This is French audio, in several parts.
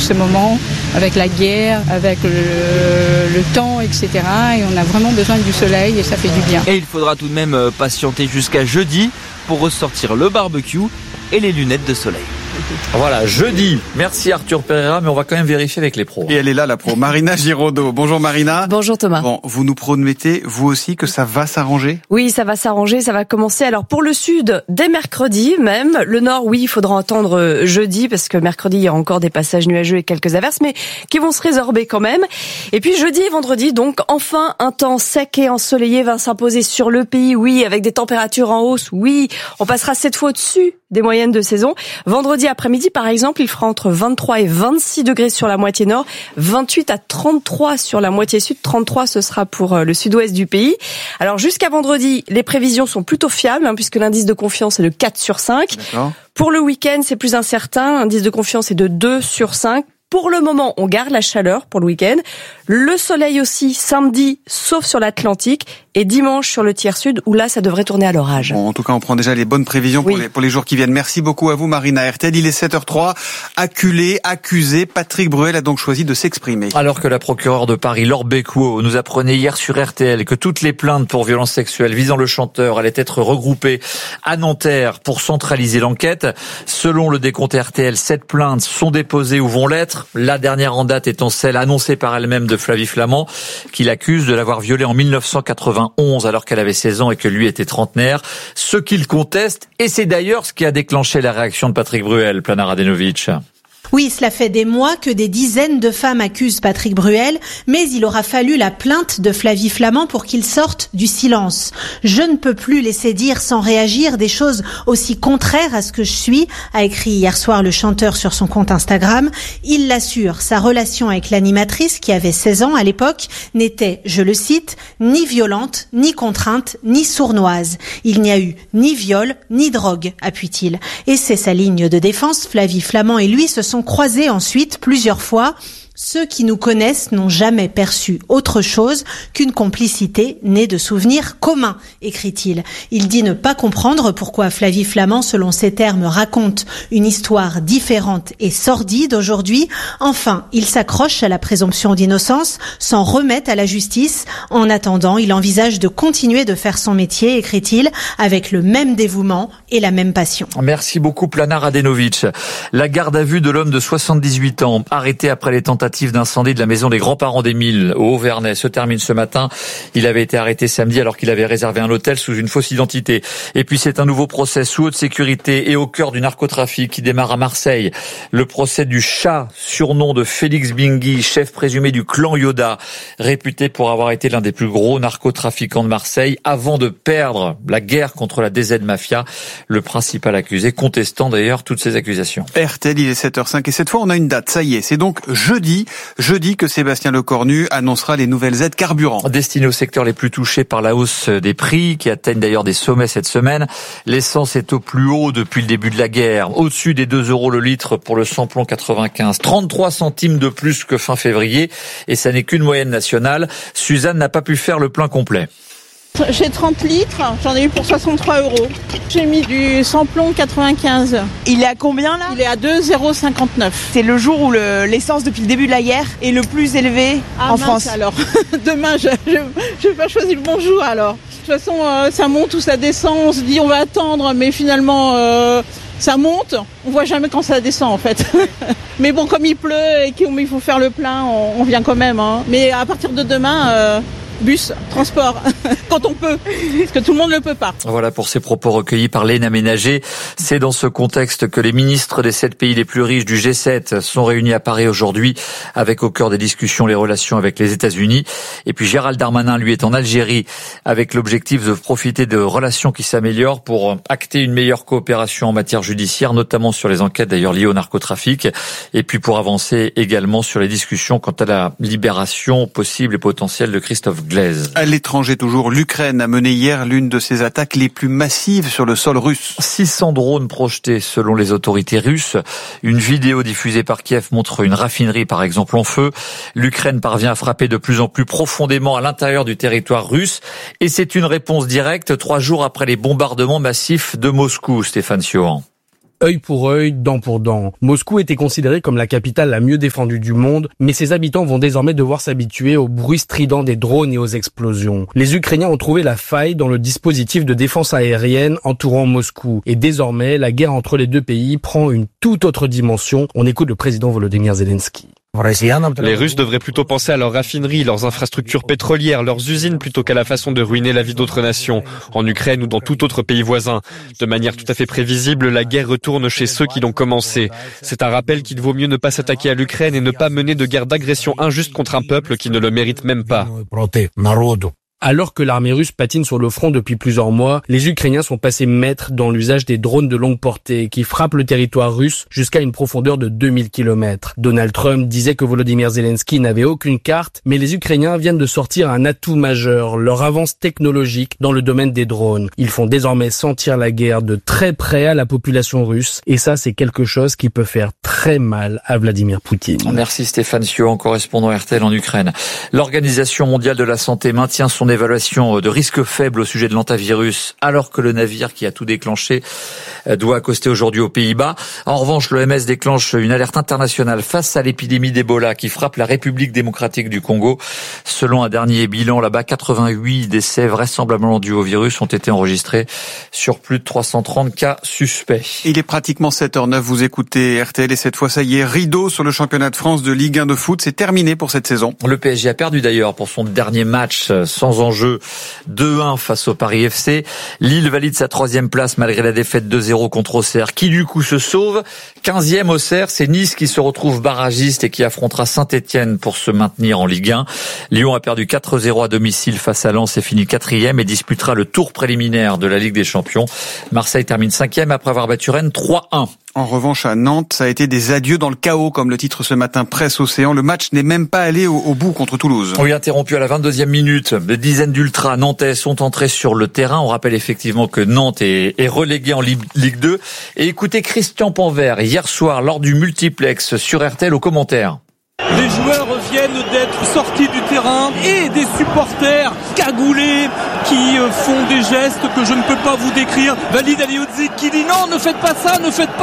ce moment, avec la guerre, avec le temps, etc. Et on a vraiment besoin du soleil et ça fait du bien. Et il faudra tout de même patienter jusqu'à jeudi pour ressortir le barbecue et les lunettes de soleil. Voilà, jeudi. Merci Arthur Pereira, mais on va quand même vérifier avec les pros. Et elle est là, la pro, Marina Giraudot. Bonjour Marina. Bonjour Thomas. Bon, vous nous promettez, vous aussi, que ça va s'arranger ? Oui, ça va s'arranger, ça va commencer. Alors pour le sud, dès mercredi même. Le nord, oui, il faudra attendre jeudi, parce que mercredi, il y a encore des passages nuageux et quelques averses, mais qui vont se résorber quand même. Et puis jeudi et vendredi, donc enfin, un temps sec et ensoleillé va s'imposer sur le pays, oui, avec des températures en hausse, oui. On passera cette fois au-dessus des moyennes de saison. Vendredi après-midi, par exemple, il fera entre 23 et 26 degrés sur la moitié nord, 28 à 33 sur la moitié sud, 33 ce sera pour le sud-ouest du pays. Alors jusqu'à vendredi, les prévisions sont plutôt fiables, puisque l'indice de confiance est de 4 sur 5. D'accord. Pour le week-end, c'est plus incertain, l'indice de confiance est de 2 sur 5. Pour le moment, on garde la chaleur pour le week-end. Le soleil aussi, samedi, sauf sur l'Atlantique, et dimanche sur le tiers sud, où là, ça devrait tourner à l'orage. Bon, en tout cas, on prend déjà les bonnes prévisions pour les jours qui viennent. Merci beaucoup à vous, Marina. RTL, il est 7h03. Acculé, accusé, Patrick Bruel a donc choisi de s'exprimer. Alors que la procureure de Paris, Laure Becquot, nous apprenait hier sur RTL que toutes les plaintes pour violences sexuelles visant le chanteur allaient être regroupées à Nanterre pour centraliser l'enquête. Selon le décompte RTL, 7 plaintes sont déposées ou vont l'être. La dernière en date étant celle annoncée par elle-même de Flavie Flament, qui l'accuse de l'avoir violée en 1991 alors qu'elle avait 16 ans et que lui était trentenaire. Ce qu'il conteste, et c'est d'ailleurs ce qui a déclenché la réaction de Patrick Bruel, Plana Radenovic. Oui, cela fait des mois que des dizaines de femmes accusent Patrick Bruel, mais il aura fallu la plainte de Flavie Flament pour qu'il sorte du silence. Je ne peux plus laisser dire sans réagir des choses aussi contraires à ce que je suis, a écrit hier soir le chanteur sur son compte Instagram. Il l'assure, sa relation avec l'animatrice, qui avait 16 ans à l'époque, n'était, je le cite, ni violente, ni contrainte, ni sournoise. Il n'y a eu ni viol, ni drogue, appuie-t-il. Et c'est sa ligne de défense. Flavie Flament et lui se sont croisés ensuite plusieurs fois. Ceux qui nous connaissent n'ont jamais perçu autre chose qu'une complicité née de souvenirs communs, écrit-il. Il dit ne pas comprendre pourquoi Flavie Flament, selon ses termes, raconte une histoire différente et sordide aujourd'hui. Enfin, il s'accroche à la présomption d'innocence, s'en remet à la justice. En attendant, il envisage de continuer de faire son métier, écrit-il, avec le même dévouement et la même passion. Merci beaucoup, Plana Radenovic. La garde à vue de l'homme de 78 ans, arrêté après les tentatives d'incendie de la maison des grands-parents d'Émile au Haut-Vernay se termine ce matin. Il avait été arrêté samedi alors qu'il avait réservé un hôtel sous une fausse identité. Et puis c'est un nouveau procès sous haute sécurité et au cœur du narcotrafic qui démarre à Marseille. Le procès du chat, surnom de Félix Bingui, chef présumé du clan Yoda, réputé pour avoir été l'un des plus gros narcotrafiquants de Marseille avant de perdre la guerre contre la DZ Mafia, le principal accusé, contestant d'ailleurs toutes ces accusations. RTL, il est 7h05 et cette fois on a une date, ça y est, c'est donc jeudi que Sébastien Lecornu annoncera les nouvelles aides carburant. Destinées aux secteurs les plus touchés par la hausse des prix, qui atteignent d'ailleurs des sommets cette semaine. L'essence est au plus haut depuis le début de la guerre, au-dessus des 2 € le litre pour le samplon 95, 33 centimes de plus que fin février, et ça n'est qu'une moyenne nationale. Suzanne n'a pas pu faire le plein complet. J'ai 30 litres, j'en ai eu pour 63 €. J'ai mis du samplon 95. Il est à combien là ? Il est à 2,059 €. C'est le jour où l'essence depuis le début de la guerre est le plus élevé en France. Alors, demain je vais pas choisir le bon jour alors. De toute façon, ça monte ou ça descend, on se dit on va attendre, mais finalement ça monte, on voit jamais quand ça descend en fait. Mais bon, comme il pleut et qu'il faut faire le plein, on vient quand même. Mais à partir de demain... bus, transport, quand on peut, parce que tout le monde ne le peut pas. Voilà pour ces propos recueillis par l'Aisne Aménagée. C'est dans ce contexte que les ministres des 7 pays les plus riches du G7 sont réunis à Paris aujourd'hui, avec au cœur des discussions les relations avec les États-Unis. Et puis Gérald Darmanin, lui, est en Algérie, avec l'objectif de profiter de relations qui s'améliorent pour acter une meilleure coopération en matière judiciaire, notamment sur les enquêtes d'ailleurs liées au narcotrafic, et puis pour avancer également sur les discussions quant à la libération possible et potentielle de Christophe Glaise. À l'étranger toujours, l'Ukraine a mené hier l'une de ses attaques les plus massives sur le sol russe. 600 drones projetés selon les autorités russes. Une vidéo diffusée par Kiev montre une raffinerie par exemple en feu. L'Ukraine parvient à frapper de plus en plus profondément à l'intérieur du territoire russe. Et c'est une réponse directe 3 jours après les bombardements massifs de Moscou, Stéphane Siohan. œil pour œil, dent pour dent. Moscou était considérée comme la capitale la mieux défendue du monde, mais ses habitants vont désormais devoir s'habituer au bruit strident des drones et aux explosions. Les Ukrainiens ont trouvé la faille dans le dispositif de défense aérienne entourant Moscou. Et désormais, la guerre entre les deux pays prend une toute autre dimension. On écoute le président Volodymyr Zelensky. Les Russes devraient plutôt penser à leurs raffineries, leurs infrastructures pétrolières, leurs usines plutôt qu'à la façon de ruiner la vie d'autres nations, en Ukraine ou dans tout autre pays voisin. De manière tout à fait prévisible, la guerre retourne chez ceux qui l'ont commencé. C'est un rappel qu'il vaut mieux ne pas s'attaquer à l'Ukraine et ne pas mener de guerre d'agression injuste contre un peuple qui ne le mérite même pas. Alors que l'armée russe patine sur le front depuis plusieurs mois, les Ukrainiens sont passés maîtres dans l'usage des drones de longue portée qui frappent le territoire russe jusqu'à une profondeur de 2000 km. Donald Trump disait que Volodymyr Zelensky n'avait aucune carte, mais les Ukrainiens viennent de sortir un atout majeur, leur avance technologique dans le domaine des drones. Ils font désormais sentir la guerre de très près à la population russe, et ça c'est quelque chose qui peut faire très mal à Vladimir Poutine. Merci Stéphane Sion, correspondant RTL en Ukraine. L'Organisation mondiale de la santé maintient son évaluation de risque faible au sujet de l'antivirus, alors que le navire qui a tout déclenché doit accoster aujourd'hui aux Pays-Bas. En revanche, l'OMS déclenche une alerte internationale face à l'épidémie d'Ebola qui frappe la République démocratique du Congo. Selon un dernier bilan, là-bas, 88 décès vraisemblablement dus au virus ont été enregistrés sur plus de 330 cas suspects. Il est pratiquement 7h09, vous écoutez RTL et cette fois ça y est, rideau sur le championnat de France de Ligue 1 de foot, c'est terminé pour cette saison. Le PSG a perdu d'ailleurs pour son dernier match sans enjeu 2-1 face au Paris FC. Lille valide sa 3e place malgré la défaite 2-0 contre Auxerre, qui du coup se sauve. 15e Auxerre, c'est Nice qui se retrouve barragiste et qui affrontera Saint-Etienne pour se maintenir en Ligue 1. Lyon a perdu 4-0 à domicile face à Lens et finit 4e et disputera le tour préliminaire de la Ligue des Champions. Marseille termine 5e après avoir battu Rennes 3-1. En revanche, à Nantes, ça a été des adieux dans le chaos, comme le titre ce matin Presse Océan. Le match n'est même pas allé au bout contre Toulouse. Oui, interrompu à la 22e minute. Des dizaines d'ultras nantais sont entrés sur le terrain. On rappelle effectivement que Nantes est relégué en Ligue 2. Et écoutez Christian Panvert hier soir lors du multiplex sur RTL aux commentaires. Les joueurs viennent d'être sortis du terrain et des supporters cagoulés qui font des gestes que je ne peux pas vous décrire. Walid Alihodzi qui dit non, ne faites pas ça,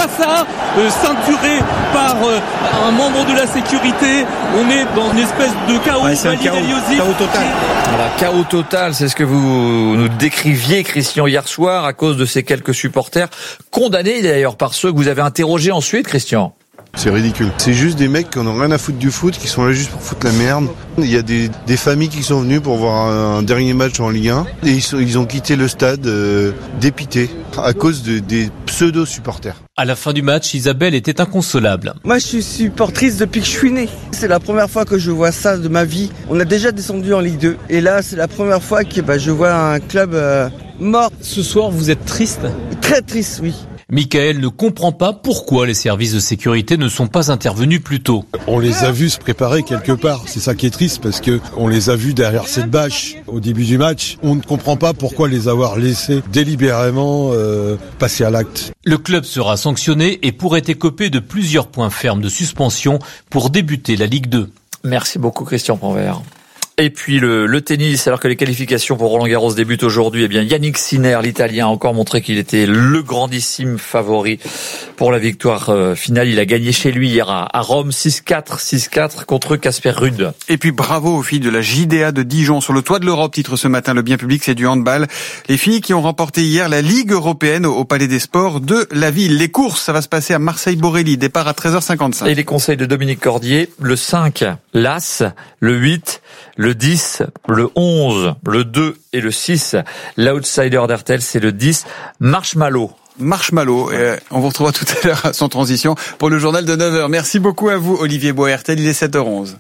ceinturé par un membre de la sécurité. On est dans une espèce de chaos. Ouais, c'est un chaos total. Voilà, chaos total, c'est ce que vous nous décriviez, Christian, hier soir, à cause de ces quelques supporters, condamnés d'ailleurs par ceux que vous avez interrogés ensuite, Christian. C'est ridicule. C'est juste des mecs qui en ont rien à foutre du foot, qui sont là juste pour foutre la merde. Il y a des familles qui sont venues pour voir un dernier match en Ligue 1 et ils ont quitté le stade dépités à cause des pseudo-supporters. À la fin du match, Isabelle était inconsolable. Moi, je suis supportrice depuis que je suis né. C'est la première fois que je vois ça de ma vie. On a déjà descendu en Ligue 2 et là, c'est la première fois que je vois un club mort. Ce soir, vous êtes triste ? Très triste, oui. Michael ne comprend pas pourquoi les services de sécurité ne sont pas intervenus plus tôt. On les a vus se préparer quelque part. C'est ça qui est triste parce que on les a vus derrière cette bâche au début du match. On ne comprend pas pourquoi les avoir laissés délibérément passer à l'acte. Le club sera sanctionné et pourrait écoper de plusieurs points fermes de suspension pour débuter la Ligue 2. Merci beaucoup Christian Panvert. Et puis le tennis, alors que les qualifications pour Roland-Garros débutent aujourd'hui, eh bien Yannick Sinner, l'Italien, a encore montré qu'il était le grandissime favori pour la victoire finale. Il a gagné chez lui hier à Rome 6-4, 6-4 contre Casper Ruud. Et puis bravo aux filles de la JDA de Dijon sur le toit de l'Europe, titre ce matin le bien public, c'est du handball. Les filles qui ont remporté hier la Ligue européenne au Palais des Sports de la ville. Les courses, ça va se passer à Marseille-Borelli, départ à 13h55. Et les conseils de Dominique Cordier, le 5, l'As, le 8, le 10, le 11, le 2 et le 6. L'outsider d'RTL, c'est le 10, Marshmallow. On vous retrouvera tout à l'heure sans transition pour le journal de 9h. Merci beaucoup à vous, Olivier Bois. RTL, il est 7h11.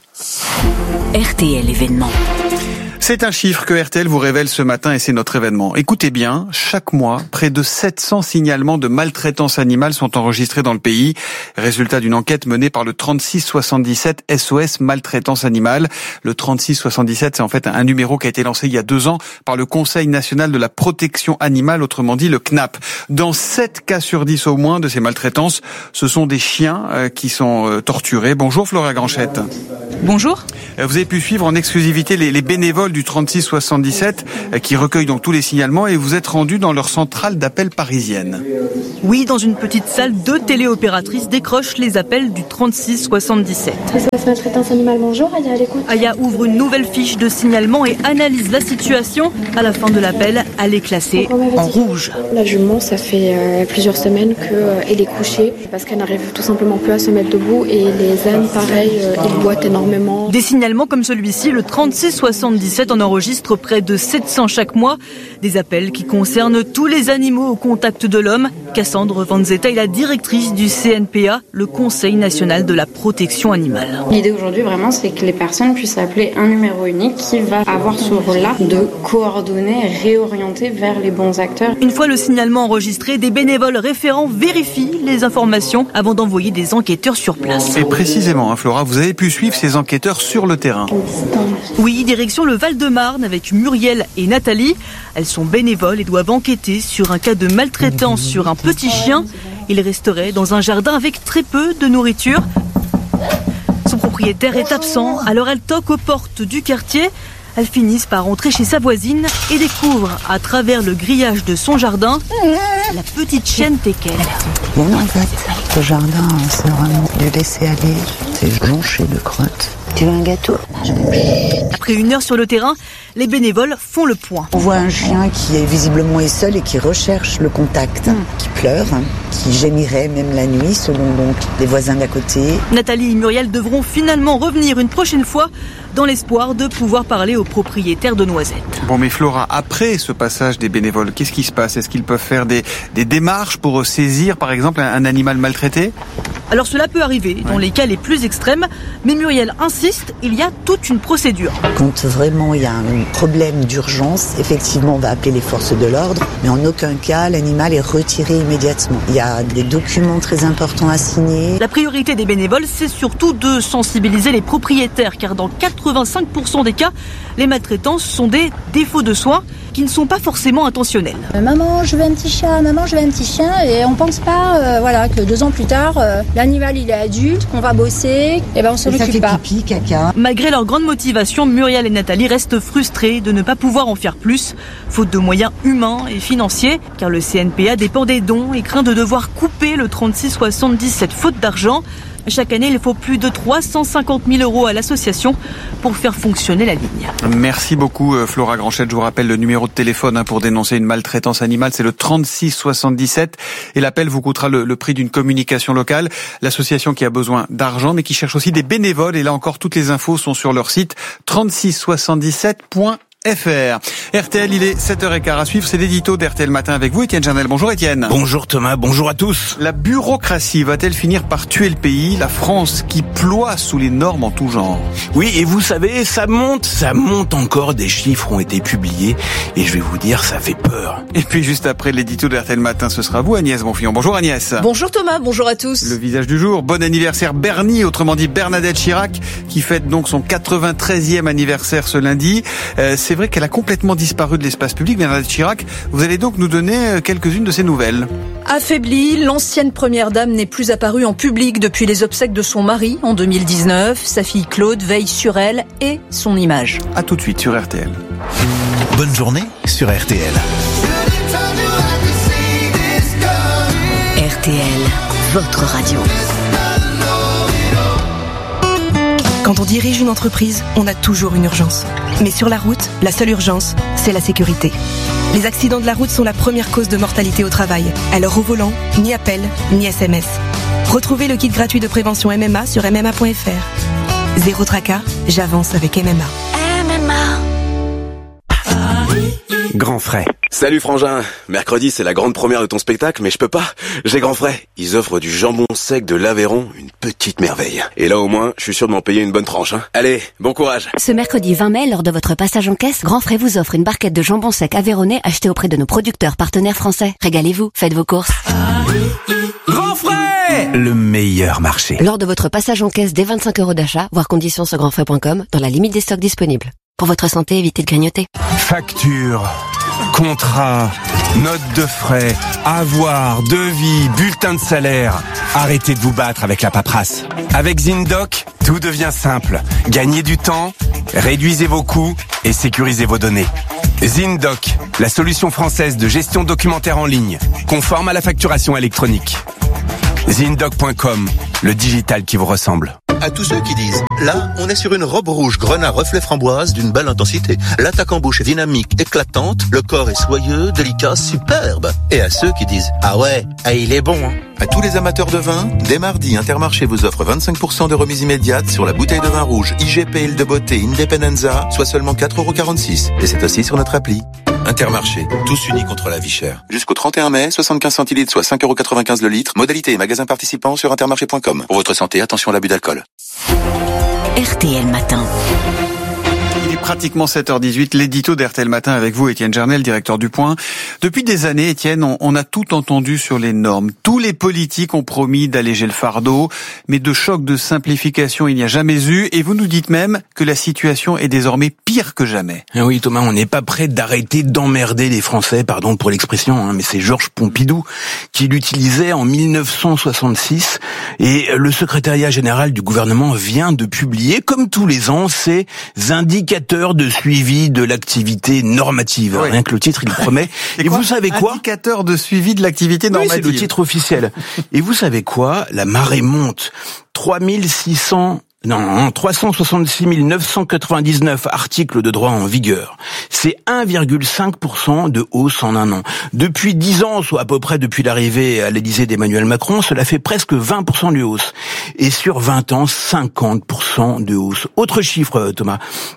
RTL événement. C'est un chiffre que RTL vous révèle ce matin et c'est notre événement. Écoutez bien, chaque mois, près de 700 signalements de maltraitance animale sont enregistrés dans le pays. Résultat d'une enquête menée par le 3677 SOS Maltraitance Animale. Le 3677, c'est en fait un numéro qui a été lancé il y a 2 ans par le Conseil national de la protection animale, autrement dit le CNAP. Dans 7 cas sur 10 au moins de ces maltraitances, ce sont des chiens qui sont torturés. Bonjour Flora Granchette. Bonjour. Vous avez pu suivre en exclusivité les bénévoles bénévoles du 3677 qui recueillent donc tous les signalements et vous êtes rendus dans leur centrale d'appel parisienne. Oui, dans une petite salle, 2 téléopératrices décrochent les appels du 3677. C'est maltraitance animale, bonjour, Aya à l'écoute. Aya ouvre une nouvelle fiche de signalement et analyse la situation. À la fin de l'appel, elle est classée en rouge. La jument, ça fait plusieurs semaines qu'elle est couchée parce qu'elle n'arrive tout simplement plus à se mettre debout et les ânes, pareil, ils boitent énormément. Des signalements comme celui-ci, le 3677 en enregistre près de 700 chaque mois. Des appels qui concernent tous les animaux au contact de l'homme. Cassandre Vanzetta est la directrice du CNPA, le Conseil national de la protection animale. L'idée aujourd'hui vraiment, c'est que les personnes puissent appeler un numéro unique qui va avoir ce rôle-là de coordonner et réorienter vers les bons acteurs. Une fois le signalement enregistré, des bénévoles référents vérifient les informations avant d'envoyer des enquêteurs sur place. Et précisément, Flora, vous avez pu suivre ces enquêteurs sur le terrain. Oui, direction le Val-de-Marne avec Muriel et Nathalie. Elles sont bénévoles et doivent enquêter sur un cas de maltraitance sur un petit chien. Il resterait dans un jardin avec très peu de nourriture. Son propriétaire est absent, alors elles toquent aux portes du quartier. Elles finissent par rentrer chez sa voisine et découvrent à travers le grillage de son jardin la petite chienne Teckel. Bon, en fait, ce jardin, c'est vraiment du laisser aller. C'est jonché de crottes. Tu veux un gâteau? Après 1 heure sur le terrain, les bénévoles font le point. On voit un chien qui est visiblement seul et qui recherche le contact, qui pleure, qui gémirait même la nuit selon donc les voisins d'à côté. Nathalie et Muriel devront finalement revenir une prochaine fois dans l'espoir de pouvoir parler aux propriétaires de Noisettes. Bon, mais Flora, après ce passage des bénévoles, qu'est-ce qui se passe? Est-ce qu'ils peuvent faire des démarches pour saisir, par exemple, un animal maltraité? Alors cela peut arriver dans les cas les plus extrêmes, mais Muriel insiste, il y a toute une procédure. Quand vraiment il y a un problème d'urgence, effectivement on va appeler les forces de l'ordre, mais en aucun cas l'animal est retiré immédiatement. Il y a des documents très importants à signer. La priorité des bénévoles, c'est surtout de sensibiliser les propriétaires, car dans 85% des cas, les maltraitances sont des défauts de soins qui ne sont pas forcément intentionnels. Maman, je veux un petit chat, maman, je veux un petit chien, et on pense pas que 2 ans plus tard, l'animal il est adulte, qu'on va bosser, et on s'en occupe pas. Pipi, caca. Malgré leur grande motivation, Muriel et Nathalie restent frustrées de ne pas pouvoir en faire plus, faute de moyens humains et financiers, car le CNPA dépend des dons et craint de devoir couper le 3677 faute d'argent. Chaque année, il faut plus de 350 000 € à l'association pour faire fonctionner la ligne. Merci beaucoup Flora Granchette. Je vous rappelle le numéro de téléphone pour dénoncer une maltraitance animale, c'est le 3677 et l'appel vous coûtera le prix d'une communication locale. L'association qui a besoin d'argent mais qui cherche aussi des bénévoles et là encore toutes les infos sont sur leur site 3677.fr. RTL, il est 7h15 à suivre, c'est l'édito d'RTL Matin avec vous, Étienne Janel. Bonjour Étienne. Bonjour Thomas, bonjour à tous. La bureaucratie va-t-elle finir par tuer le pays? La France qui ploie sous les normes en tout genre. Oui, et vous savez, ça monte encore, des chiffres ont été publiés et je vais vous dire, ça fait peur. Et puis juste après l'édito d'RTL Matin, ce sera vous Agnès Bonfillon. Bonjour Agnès. Bonjour Thomas, bonjour à tous. Le visage du jour, bon anniversaire Bernie, autrement dit Bernadette Chirac, qui fête donc son 93e anniversaire ce lundi. C'est vrai qu'elle a complètement disparu de l'espace public, Bernadette Chirac. Vous allez donc nous donner quelques-unes de ses nouvelles. Affaiblie, l'ancienne première dame n'est plus apparue en public depuis les obsèques de son mari en 2019. Sa fille Claude veille sur elle et son image. À tout de suite sur RTL. Bonne journée sur RTL. RTL, votre radio. Quand on dirige une entreprise, on a toujours une urgence. Mais sur la route, la seule urgence, c'est la sécurité. Les accidents de la route sont la première cause de mortalité au travail. Alors au volant, ni appel, ni SMS. Retrouvez le kit gratuit de prévention MMA sur MMA.fr. Zéro tracas, j'avance avec MMA. Grand frais. Salut frangin, mercredi c'est la grande première de ton spectacle mais je peux pas, j'ai grand frais. Ils offrent du jambon sec de l'Aveyron, une petite merveille. Et là au moins, je suis sûr de m'en payer une bonne tranche. Allez, bon courage. Ce mercredi 20 mai, lors de votre passage en caisse, Grand Frais vous offre une barquette de jambon sec aveyronnais achetée auprès de nos producteurs partenaires français. Régalez-vous, faites vos courses. Grand frais, le meilleur marché. Lors de votre passage en caisse dès 25 € d'achat, voir conditions sur grandfrais.com, dans la limite des stocks disponibles. Pour votre santé, évitez de grignoter. Facture contrat, note de frais, avoir, devis, bulletin de salaire. Arrêtez de vous battre avec la paperasse. Avec ZinDoc, tout devient simple. Gagnez du temps, réduisez vos coûts et sécurisez vos données. ZinDoc, la solution française de gestion documentaire en ligne, conforme à la facturation électronique. ZinDoc.com, le digital qui vous ressemble. À tous ceux qui disent, là, on est sur une robe rouge grenat reflet framboise d'une belle intensité. L'attaque en bouche est dynamique, éclatante, le corps est soyeux, délicat, superbe. Et à ceux qui disent, ah ouais, il est bon, hein. À tous les amateurs de vin, dès mardi, Intermarché vous offre 25% de remise immédiate sur la bouteille de vin rouge IGP Île de Beauté Independenza, soit seulement 4,46 €. Et c'est aussi sur notre appli. Intermarché, tous unis contre la vie chère. Jusqu'au 31 mai, 75 centilitres, soit 5,95 € le litre. Modalité et magasins participants sur intermarché.com. Pour votre santé, attention à l'abus d'alcool. RTL Matin. Il est pratiquement 7h18, l'édito d'RTL Matin avec vous, Étienne Jarnel, directeur du Point. Depuis des années, Étienne, on a tout entendu sur les normes. Tous les politiques ont promis d'alléger le fardeau, mais de choc de simplification, il n'y a jamais eu. Et vous nous dites même que la situation est désormais pire que jamais. Oui, Thomas, on n'est pas prêt d'arrêter d'emmerder les Français, pardon pour l'expression, mais c'est Georges Pompidou qui l'utilisait en 1966. Et le secrétariat général du gouvernement vient de publier, comme tous les ans, ses indicateurs de suivi de l'activité normative. Oui. Rien que le titre, il promet. Et vous savez quoi? Indicateur de suivi de l'activité normative. Oui, c'est le titre officiel. Et vous savez quoi? La marée monte. 366 999 articles de droit en vigueur. C'est 1,5% de hausse en un an. Depuis 10 ans, soit à peu près depuis l'arrivée à l'Élysée d'Emmanuel Macron, cela fait presque 20% de hausse. Et sur 20 ans, 50% de hausse. Autre chiffre, Thomas.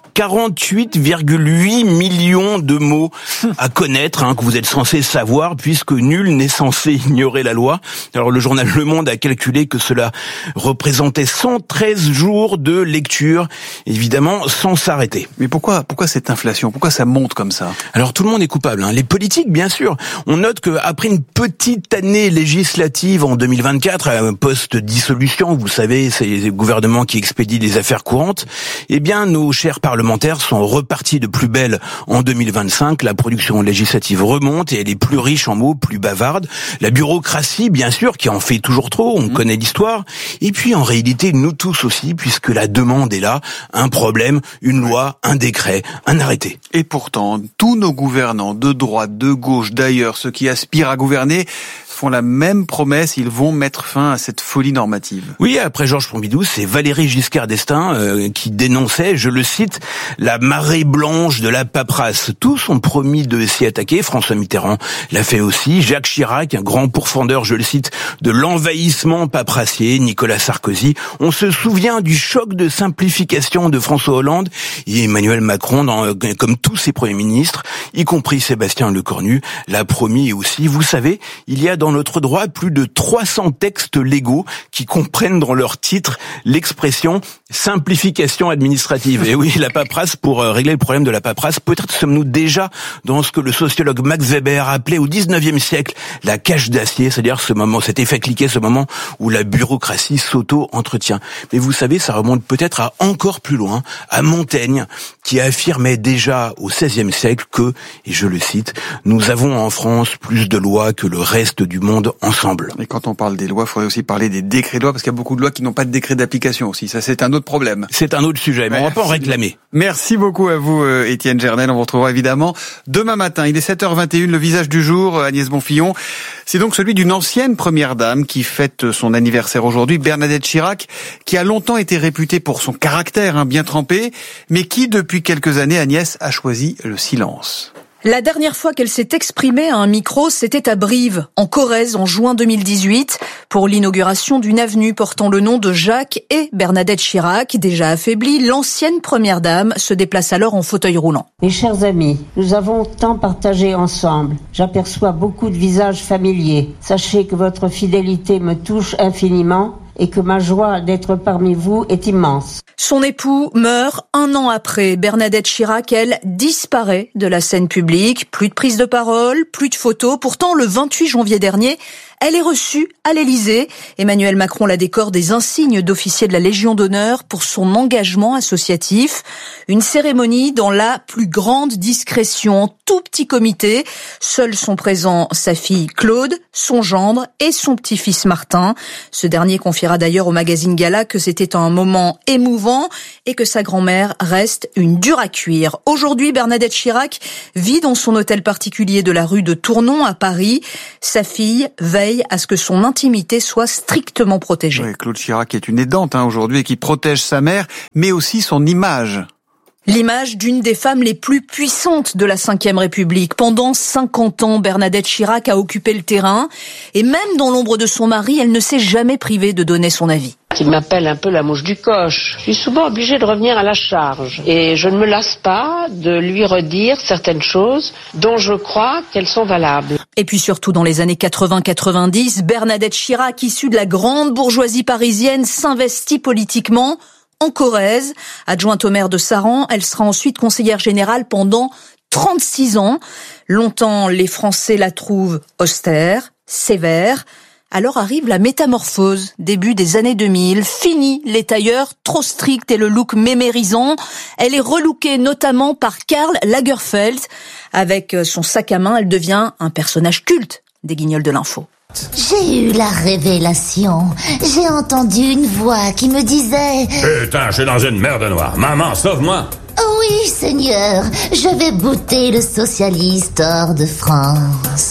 48,8 millions de mots à connaître, que vous êtes censé savoir, puisque nul n'est censé ignorer la loi. Alors le journal Le Monde a calculé que cela représentait 113 jours de lecture, évidemment sans s'arrêter. Mais pourquoi cette inflation? Pourquoi ça monte comme ça? Alors tout le monde est coupable, les politiques bien sûr. On note qu'après une petite année législative en 2024, post-dissolution, vous savez, c'est les gouvernements qui expédient les affaires courantes, eh bien nos chers parlementaires sont repartis de plus belle en 2025. La production législative remonte et elle est plus riche en mots, plus bavarde. La bureaucratie, bien sûr, qui en fait toujours trop, on connaît l'histoire. Et puis en réalité, nous tous aussi, puisque la demande est là, un problème, une loi, un décret, un arrêté. Et pourtant, tous nos gouvernants, de droite, de gauche, d'ailleurs, ceux qui aspirent à gouverner, font la même promesse, ils vont mettre fin à cette folie normative. Oui, après Georges Pompidou, c'est Valéry Giscard d'Estaing qui dénonçait, je le cite, la marée blanche de la paperasse. Tous ont promis de s'y attaquer, François Mitterrand l'a fait aussi, Jacques Chirac, un grand pourfendeur, je le cite, de l'envahissement paperassier, Nicolas Sarkozy. On se souvient du choc de simplification de François Hollande et Emmanuel Macron, comme tous ses premiers ministres, y compris Sébastien Lecornu, l'a promis aussi. Vous savez, il y a dans notre droit plus de 300 textes légaux qui comprennent dans leur titre l'expression simplification administrative. Et oui, la paperasse, pour régler le problème de la paperasse, peut-être sommes-nous déjà dans ce que le sociologue Max Weber appelait au 19e siècle la cage d'acier, c'est-à-dire ce moment, cet effet cliquet, ce moment où la bureaucratie s'auto-entretient. Mais vous savez, ça remonte peut-être à encore plus loin, à Montaigne, qui affirmait déjà au XVIe siècle que, et je le cite, nous avons en France plus de lois que le reste du monde ensemble. Et quand on parle des lois, il faudrait aussi parler des décrets de loi, parce qu'il y a beaucoup de lois qui n'ont pas de décret d'application aussi. Ça, c'est un autre problème. C'est un autre sujet, mais on va pas en réclamer. Merci beaucoup à vous, Étienne Jarnel. On vous retrouvera évidemment demain matin. Il est 7h21, le visage du jour, Agnès Bonfillon. C'est donc celui d'une ancienne première dame qui fête son anniversaire aujourd'hui, Bernadette Chirac, qui a longtemps été réputée pour son caractère bien trempé, mais qui, depuis quelques années, Agnès, a choisi le silence. La dernière fois qu'elle s'est exprimée à un micro, c'était à Brive, en Corrèze, en juin 2018, pour l'inauguration d'une avenue portant le nom de Jacques et Bernadette Chirac. Déjà affaiblie, l'ancienne première dame se déplace alors en fauteuil roulant. Mes chers amis, nous avons tant partagé ensemble. J'aperçois beaucoup de visages familiers. Sachez que votre fidélité me touche infiniment et que ma joie d'être parmi vous est immense. Son époux meurt un an après. Bernadette Chirac, elle, disparaît de la scène publique. Plus de prise de parole, plus de photos. Pourtant, le 28 janvier dernier, Elle est reçue à l'Élysée. Emmanuel Macron la décore des insignes d'officier de la Légion d'honneur pour son engagement associatif. Une cérémonie dans la plus grande discrétion, en tout petit comité. Seuls sont présents sa fille Claude, son gendre et son petit-fils Martin. Ce dernier confiera d'ailleurs au magazine Gala que c'était un moment émouvant et que sa grand-mère reste une dure à cuire. Aujourd'hui, Bernadette Chirac vit dans son hôtel particulier de la rue de Tournon à Paris. Sa fille veille à ce que son intimité soit strictement protégée. Oui, Claude Chirac est une aidante aujourd'hui et qui protège sa mère, mais aussi son image. L'image d'une des femmes les plus puissantes de la Ve République. Pendant 50 ans, Bernadette Chirac a occupé le terrain. Et même dans l'ombre de son mari, elle ne s'est jamais privée de donner son avis. Il m'appelle un peu la mouche du coche. Je suis souvent obligée de revenir à la charge. Et je ne me lasse pas de lui redire certaines choses dont je crois qu'elles sont valables. Et puis surtout dans les années 80-90, Bernadette Chirac, issue de la grande bourgeoisie parisienne, s'investit politiquement. En Corrèze, adjointe au maire de Saran, elle sera ensuite conseillère générale pendant 36 ans. Longtemps, les Français la trouvent austère, sévère. Alors arrive la métamorphose, début des années 2000. Fini les tailleurs trop stricts et le look mémérisant. Elle est relookée notamment par Karl Lagerfeld. Avec son sac à main, elle devient un personnage culte des Guignols de l'info. J'ai eu la révélation. J'ai entendu une voix qui me disait... Putain, je suis dans une merde noire. Maman, sauve-moi. Oui, Seigneur, je vais bouter le socialiste hors de France.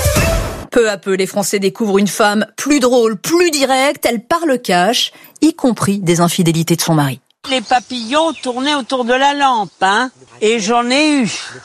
Peu à peu, les Français découvrent une femme plus drôle, plus directe. Elle parle cash, y compris des infidélités de son mari. Les papillons tournaient autour de la lampe, hein. Et j'en ai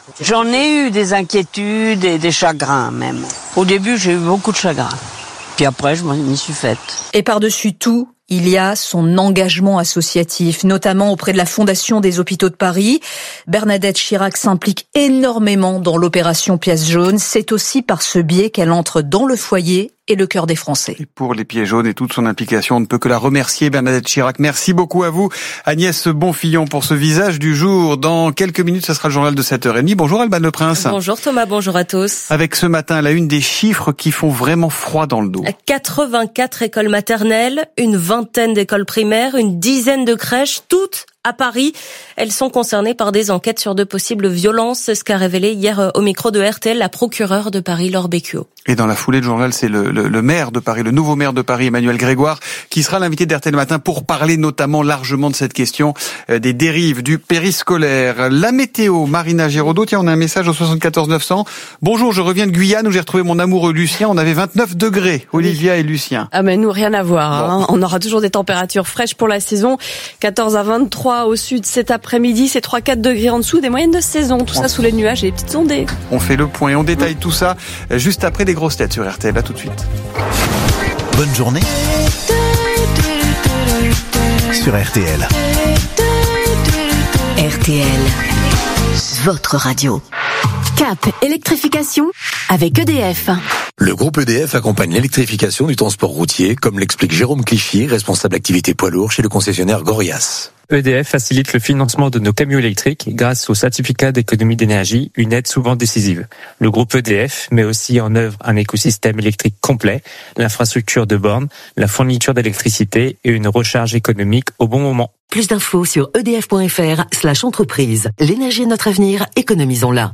eu des inquiétudes et des chagrins même. Au début, j'ai eu beaucoup de chagrins. Puis après, je m'y suis faite. Et par-dessus tout, il y a son engagement associatif, notamment auprès de la Fondation des Hôpitaux de Paris. Bernadette Chirac s'implique énormément dans l'opération Pièce jaune. C'est aussi par ce biais qu'elle entre dans le foyer et le cœur des Français. Et pour les Pieds jaunes et toute son implication, on ne peut que la remercier, Bernadette Chirac. Merci beaucoup à vous, Agnès Bonfillon, pour ce visage du jour. Dans quelques minutes, ce sera le journal de 7h30. Bonjour Alban Le Prince. Bonjour Thomas, bonjour à tous. Avec ce matin, la une des chiffres qui font vraiment froid dans le dos. 84 écoles maternelles, une vingtaine d'écoles primaires, une dizaine de crèches, toutes à Paris. Elles sont concernées par des enquêtes sur de possibles violences. C'est ce qu'a révélé hier au micro de RTL la procureure de Paris, Laure Bécuot. Et dans la foulée de journal, c'est le maire de Paris, le nouveau maire de Paris, Emmanuel Grégoire, qui sera l'invité d'RTL Matin pour parler notamment largement de cette question des dérives du périscolaire. La météo, Marina Géraudot. Tiens, on a un message au 74 900. Bonjour, je reviens de Guyane où j'ai retrouvé mon amoureux Lucien. On avait 29 degrés, Olivia et Lucien. Ah mais nous, rien à voir. Hein. On aura toujours des températures fraîches pour la saison. 14 à 23 au sud cet après-midi, c'est 3-4 degrés en dessous des moyennes de saison. Tout ça sous les nuages et les petites ondées. On fait le point et on détaille tout ça juste après des grosses têtes sur RTL. À tout de suite. Bonne journée sur RTL. RTL, votre radio. Cap électrification avec EDF. Le groupe EDF accompagne l'électrification du transport routier, comme l'explique Jérôme Clichy, responsable activité poids lourd chez le concessionnaire Gorias. EDF facilite le financement de nos camions électriques grâce au certificat d'économie d'énergie, une aide souvent décisive. Le groupe EDF met aussi en œuvre un écosystème électrique complet, l'infrastructure de bornes, la fourniture d'électricité et une recharge économique au bon moment. Plus d'infos sur edf.fr/entreprise. L'énergie est notre avenir, économisons-la.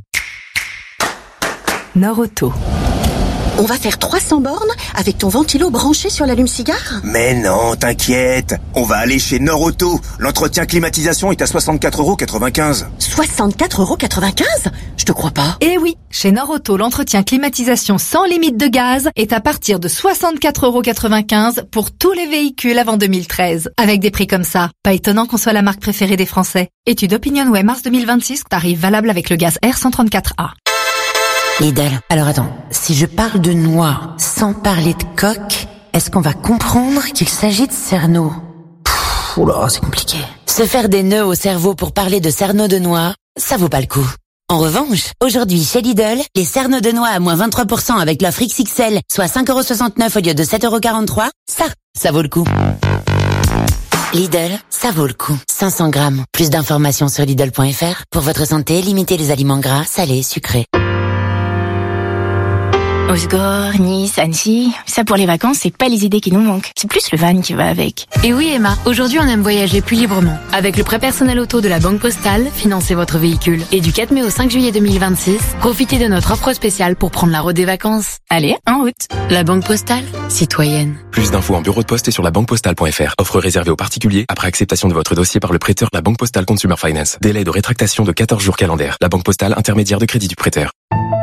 Norauto. On va faire 300 bornes avec ton ventilo branché sur l'allume-cigare ? Mais non, t'inquiète. On va aller chez Norauto. L'entretien climatisation est à 64,95 €. 64,95 €? Je te crois pas. Eh oui, chez Norauto, l'entretien climatisation sans limite de gaz est à partir de 64,95 € pour tous les véhicules avant 2013. Avec des prix comme ça, pas étonnant qu'on soit la marque préférée des Français. Étude OpinionWay mars 2026, tarif valable avec le gaz R134A. Lidl. Alors attends, si je parle de noix sans parler de coque, est-ce qu'on va comprendre qu'il s'agit de cerneau ? Oula, c'est compliqué. Se faire des nœuds au cerveau pour parler de cerneau de noix, ça vaut pas le coup. En revanche, aujourd'hui chez Lidl, les cerneaux de noix à moins 23% avec l'offre XXL, soit 5,69 € au lieu de 7,43 €, ça vaut le coup. Lidl, ça vaut le coup. 500 grammes. Plus d'informations sur Lidl.fr. Pour votre santé, limitez les aliments gras, salés, sucrés. Osgore, Nice, Annecy, ça pour les vacances, c'est pas les idées qui nous manquent. C'est plus le van qui va avec. Et oui Emma, aujourd'hui on aime voyager plus librement. Avec le prêt personnel auto de la Banque Postale, financez votre véhicule. Et du 4 mai au 5 juillet 2026, profitez de notre offre spéciale pour prendre la route des vacances. Allez, en route. La Banque Postale, citoyenne. Plus d'infos en bureau de poste et sur labanquepostale.fr. Offre réservée aux particuliers après acceptation de votre dossier par le prêteur La Banque Postale Consumer Finance. Délai de rétractation de 14 jours calendaires. La Banque Postale, intermédiaire de crédit du prêteur.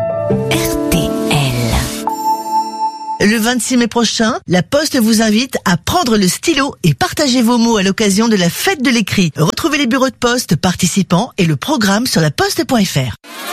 Le 26 mai prochain, la Poste vous invite à prendre le stylo et partager vos mots à l'occasion de la fête de l'écrit. Retrouvez les bureaux de poste participants et le programme sur laposte.fr.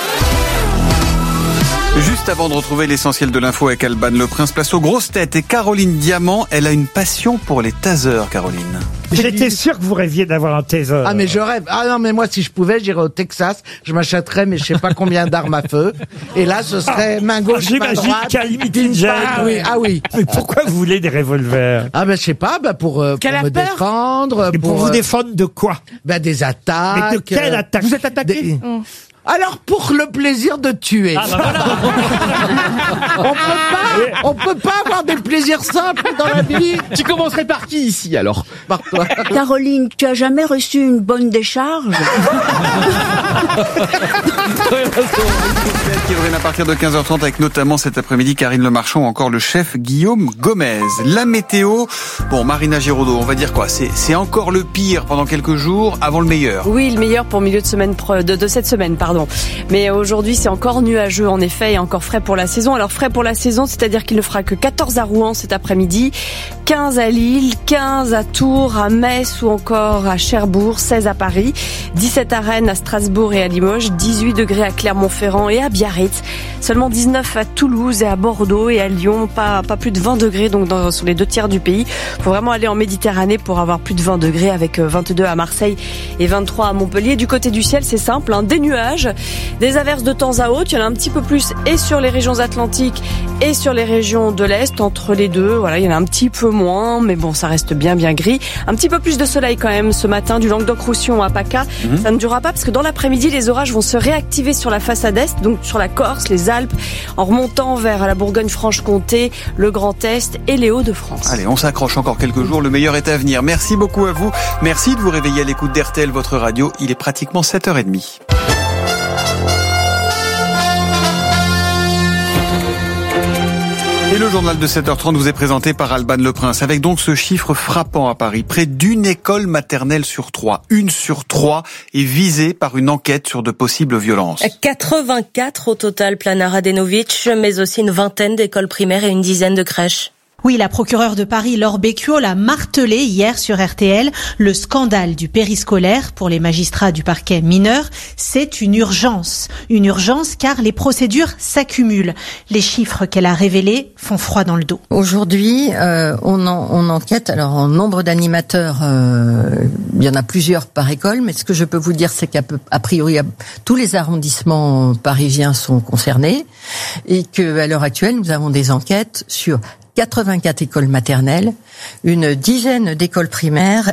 Juste avant de retrouver l'essentiel de l'info avec Alban Le Prince, place aux grosses têtes. Et Caroline Diamant, elle a une passion pour les tasers, Caroline. J'étais sûr que vous rêviez d'avoir un taser. Ah mais je rêve. Ah non mais moi si je pouvais j'irais au Texas, je m'achèterais mais je sais pas combien d'armes à feu. Et là ce serait main gauche, main droite. J'imagine qu'à limite une gêne. Ah oui. Mais pourquoi vous voulez des revolvers? Ah ben je sais pas, pour me défendre. Et pour vous défendre de quoi? Des attaques. Mais de quelle attaque? Vous êtes attaqué? Alors pour le plaisir de tuer. Ah bah voilà. On peut pas avoir des plaisirs simples dans la vie. Tu commencerais par qui ici alors? Par toi. Caroline, tu as jamais reçu une bonne décharge? Qui reviennent à partir de 15h30 avec notamment cet après-midi Karine Le Marchand ou encore le chef Guillaume Gomez. La météo, bon Marina Giraudot, on va dire quoi? C'est encore le pire pendant quelques jours avant le meilleur. Oui, le meilleur pour milieu de semaine de cette semaine, pardon. Mais aujourd'hui, c'est encore nuageux en effet et encore frais pour la saison. Alors frais pour la saison, c'est-à-dire qu'il ne fera que 14 à Rouen cet après-midi, 15 à Lille, 15 à Tours, à Metz ou encore à Cherbourg, 16 à Paris, 17 à Rennes, à Strasbourg et à Limoges, 18 degrés à Clermont-Ferrand et à Biarritz, seulement 19 à Toulouse et à Bordeaux et à Lyon, pas plus de 20 degrés donc sur les 2 tiers du pays. Faut vraiment aller en Méditerranée pour avoir plus de 20 degrés avec 22 à Marseille et 23 à Montpellier. Du côté du ciel, c'est simple, des nuages, des averses de temps à autre, il y en a un petit peu plus et sur les régions atlantiques et sur les régions de l'Est, entre les deux, voilà, il y en a un petit peu moins, mais bon, ça reste bien gris. Un petit peu plus de soleil quand même ce matin du Languedoc-Roussillon à PACA. Ça ne durera pas parce que dans l'après-midi, les orages vont se réactiver sur la façade Est, donc sur la Corse, les Alpes, en remontant vers la Bourgogne-Franche-Comté, le Grand Est et les Hauts-de-France. Allez, on s'accroche encore quelques jours, le meilleur est à venir. Merci beaucoup à vous. Merci de vous réveiller à l'écoute d'RTL, votre radio. Il est pratiquement 7h30. Et le journal de 7h30 vous est présenté par Alban Le Prince, avec donc ce chiffre frappant à Paris. Près d'une école maternelle sur 3, 1 sur 3, est visée par une enquête sur de possibles violences. 84 au total, Plana Radenovic, mais aussi une vingtaine d'écoles primaires et une dizaine de crèches. Oui, la procureure de Paris, Laure Bécuot, l'a martelé hier sur RTL. Le scandale du périscolaire pour les magistrats du parquet mineur, c'est une urgence. Une urgence car les procédures s'accumulent. Les chiffres qu'elle a révélés font froid dans le dos. Aujourd'hui, on enquête. Alors, en nombre d'animateurs, il y en a plusieurs par école, mais ce que je peux vous dire, c'est qu'à priori, tous les arrondissements parisiens sont concernés et qu'à l'heure actuelle, nous avons des enquêtes sur 84 écoles maternelles, une vingtaine d'écoles primaires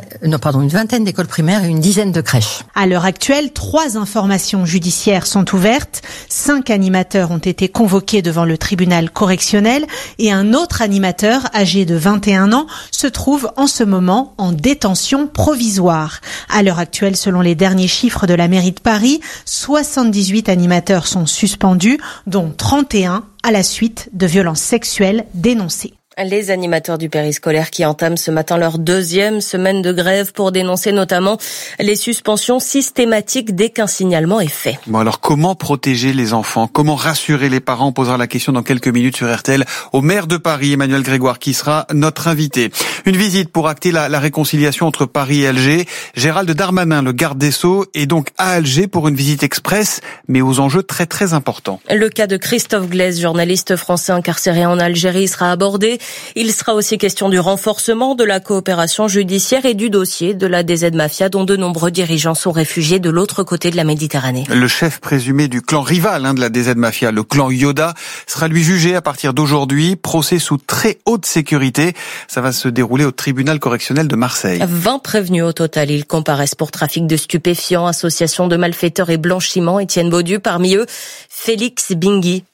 et une dizaine de crèches. À l'heure actuelle, 3 informations judiciaires sont ouvertes, 5 animateurs ont été convoqués devant le tribunal correctionnel et un autre animateur âgé de 21 ans se trouve en ce moment en détention provisoire. À l'heure actuelle, selon les derniers chiffres de la mairie de Paris, 78 animateurs sont suspendus, dont 31 à la suite de violences sexuelles dénoncées. Les animateurs du périscolaire qui entament ce matin leur 2e semaine de grève pour dénoncer notamment les suspensions systématiques dès qu'un signalement est fait. Bon alors comment protéger les enfants? Comment rassurer les parents? On posera la question dans quelques minutes sur RTL au maire de Paris, Emmanuel Grégoire, qui sera notre invité. Une visite pour acter la réconciliation entre Paris et Alger. Gérald Darmanin, le garde des Sceaux, est donc à Alger pour une visite express, mais aux enjeux très très importants. Le cas de Christophe Glaise, journaliste français incarcéré en Algérie, sera abordé. Il sera aussi question du renforcement de la coopération judiciaire et du dossier de la DZ Mafia dont de nombreux dirigeants sont réfugiés de l'autre côté de la Méditerranée. Le chef présumé du clan rival de la DZ Mafia, le clan Yoda, sera lui jugé à partir d'aujourd'hui. Procès sous très haute sécurité. Ça va se dérouler au tribunal correctionnel de Marseille. 20 prévenus au total. Ils comparaissent pour trafic de stupéfiants, association de malfaiteurs et blanchiment. Étienne Baudu, parmi eux, Félix Bingui.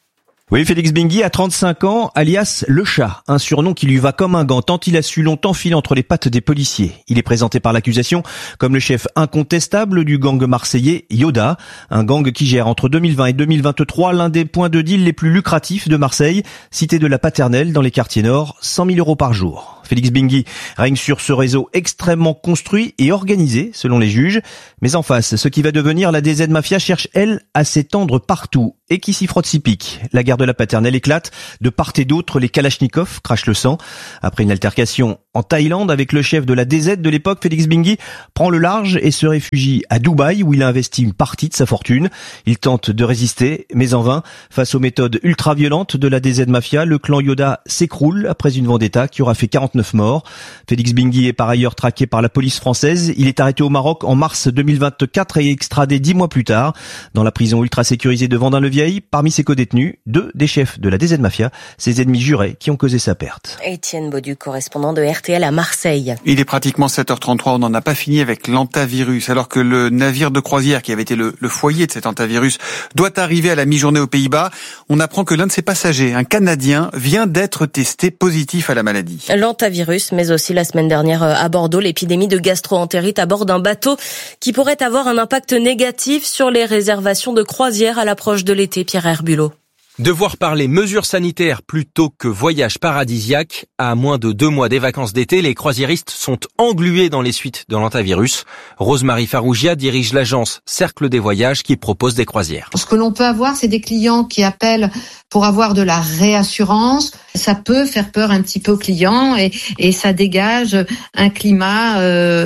Oui, Félix Bingui a 35 ans, alias Le Chat, un surnom qui lui va comme un gant tant il a su longtemps filer entre les pattes des policiers. Il est présenté par l'accusation comme le chef incontestable du gang marseillais Yoda, un gang qui gère entre 2020 et 2023 l'un des points de deal les plus lucratifs de Marseille, cité de la Paternelle dans les quartiers nord, 100 000 € par jour. Félix Bingui règne sur ce réseau extrêmement construit et organisé, selon les juges. Mais en face, ce qui va devenir la DZ Mafia cherche, elle, à s'étendre partout. Et qui s'y frotte s'y pique. La guerre de la Paternelle éclate. De part et d'autre, les Kalachnikov crachent le sang. Après une altercation en Thaïlande avec le chef de la DZ de l'époque, Félix Bingui prend le large et se réfugie à Dubaï, où il a investi une partie de sa fortune. Il tente de résister, mais en vain. Face aux méthodes ultra-violentes de la DZ Mafia, le clan Yoda s'écroule après une vendetta qui aura fait 49 morts. Félix Bingui est par ailleurs traqué par la police française. Il est arrêté au Maroc en mars 2024 et extradé 10 mois plus tard. Dans la prison ultra-sécurisée de Vendin-le-Vieil, parmi ses codétenus, 2 des chefs de la DZ Mafia, ses ennemis jurés qui ont causé sa perte. Étienne Baudu, correspondant de RTL à Marseille. Il est pratiquement 7h33, on n'en a pas fini avec l'hantavirus. Alors que le navire de croisière qui avait été le foyer de cet hantavirus doit arriver à la mi-journée aux Pays-Bas, on apprend que l'un de ses passagers, un Canadien, vient d'être testé positif à la maladie. L'hantavirus, mais aussi la semaine dernière à Bordeaux, l'épidémie de gastro-entérite à bord d'un bateau qui pourrait avoir un impact négatif sur les réservations de croisière à l'approche de l'été. Pierre Herbulot. Devoir parler mesures sanitaires plutôt que voyage paradisiaque, à moins de 2 mois des vacances d'été, les croisiéristes sont englués dans les suites de l'hantavirus. Rosemarie Farougia dirige l'agence Cercle des Voyages qui propose des croisières. Ce que l'on peut avoir, c'est des clients qui appellent pour avoir de la réassurance. Ça peut faire peur un petit peu aux clients et ça dégage un climat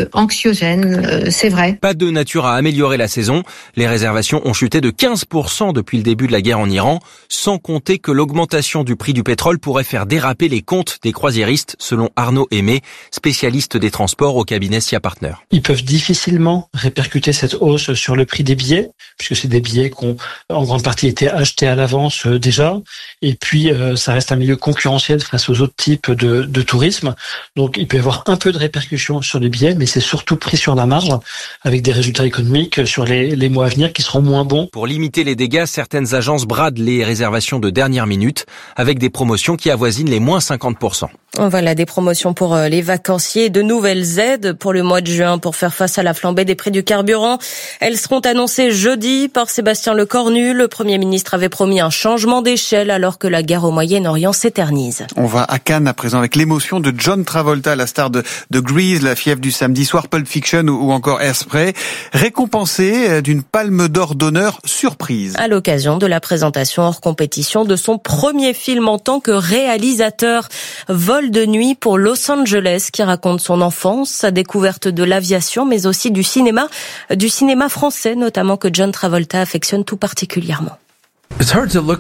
anxiogène, c'est vrai. Pas de nature à améliorer la saison. Les réservations ont chuté de 15% depuis le début de la guerre en Iran, sans compter que l'augmentation du prix du pétrole pourrait faire déraper les comptes des croisiéristes, selon Arnaud Aimé, spécialiste des transports au cabinet SIA Partner. Ils peuvent difficilement répercuter cette hausse sur le prix des billets, puisque c'est des billets qui ont en grande partie été achetés à l'avance déjà, et puis ça reste un milieu concurrentiel face aux autres types de tourisme, donc il peut y avoir un peu de répercussions sur les billets, mais c'est surtout pris sur la marge, avec des résultats économiques sur les mois à venir qui seront moins bons. Pour limiter les dégâts, certaines agences bradent les réservations de dernière minute avec des promotions qui avoisinent les moins 50%. Voilà, des promotions pour les vacanciers, de nouvelles aides pour le mois de juin pour faire face à la flambée des prix du carburant. Elles seront annoncées jeudi par Sébastien Lecornu. Le Premier ministre avait promis un changement d'échelle alors que la guerre au Moyen-Orient s'éternise. On va à Cannes à présent avec l'émotion de John Travolta, la star de Grease, La fièvre du samedi soir, Pulp Fiction ou encore Hairspray, récompensé d'une palme d'or d'honneur surprise. À l'occasion de la présentation hors compétition de son premier film en tant que réalisateur, Vol de nuit pour Los Angeles, qui raconte son enfance, sa découverte de l'aviation, mais aussi du cinéma français, notamment que John Travolta affectionne tout particulièrement. C'est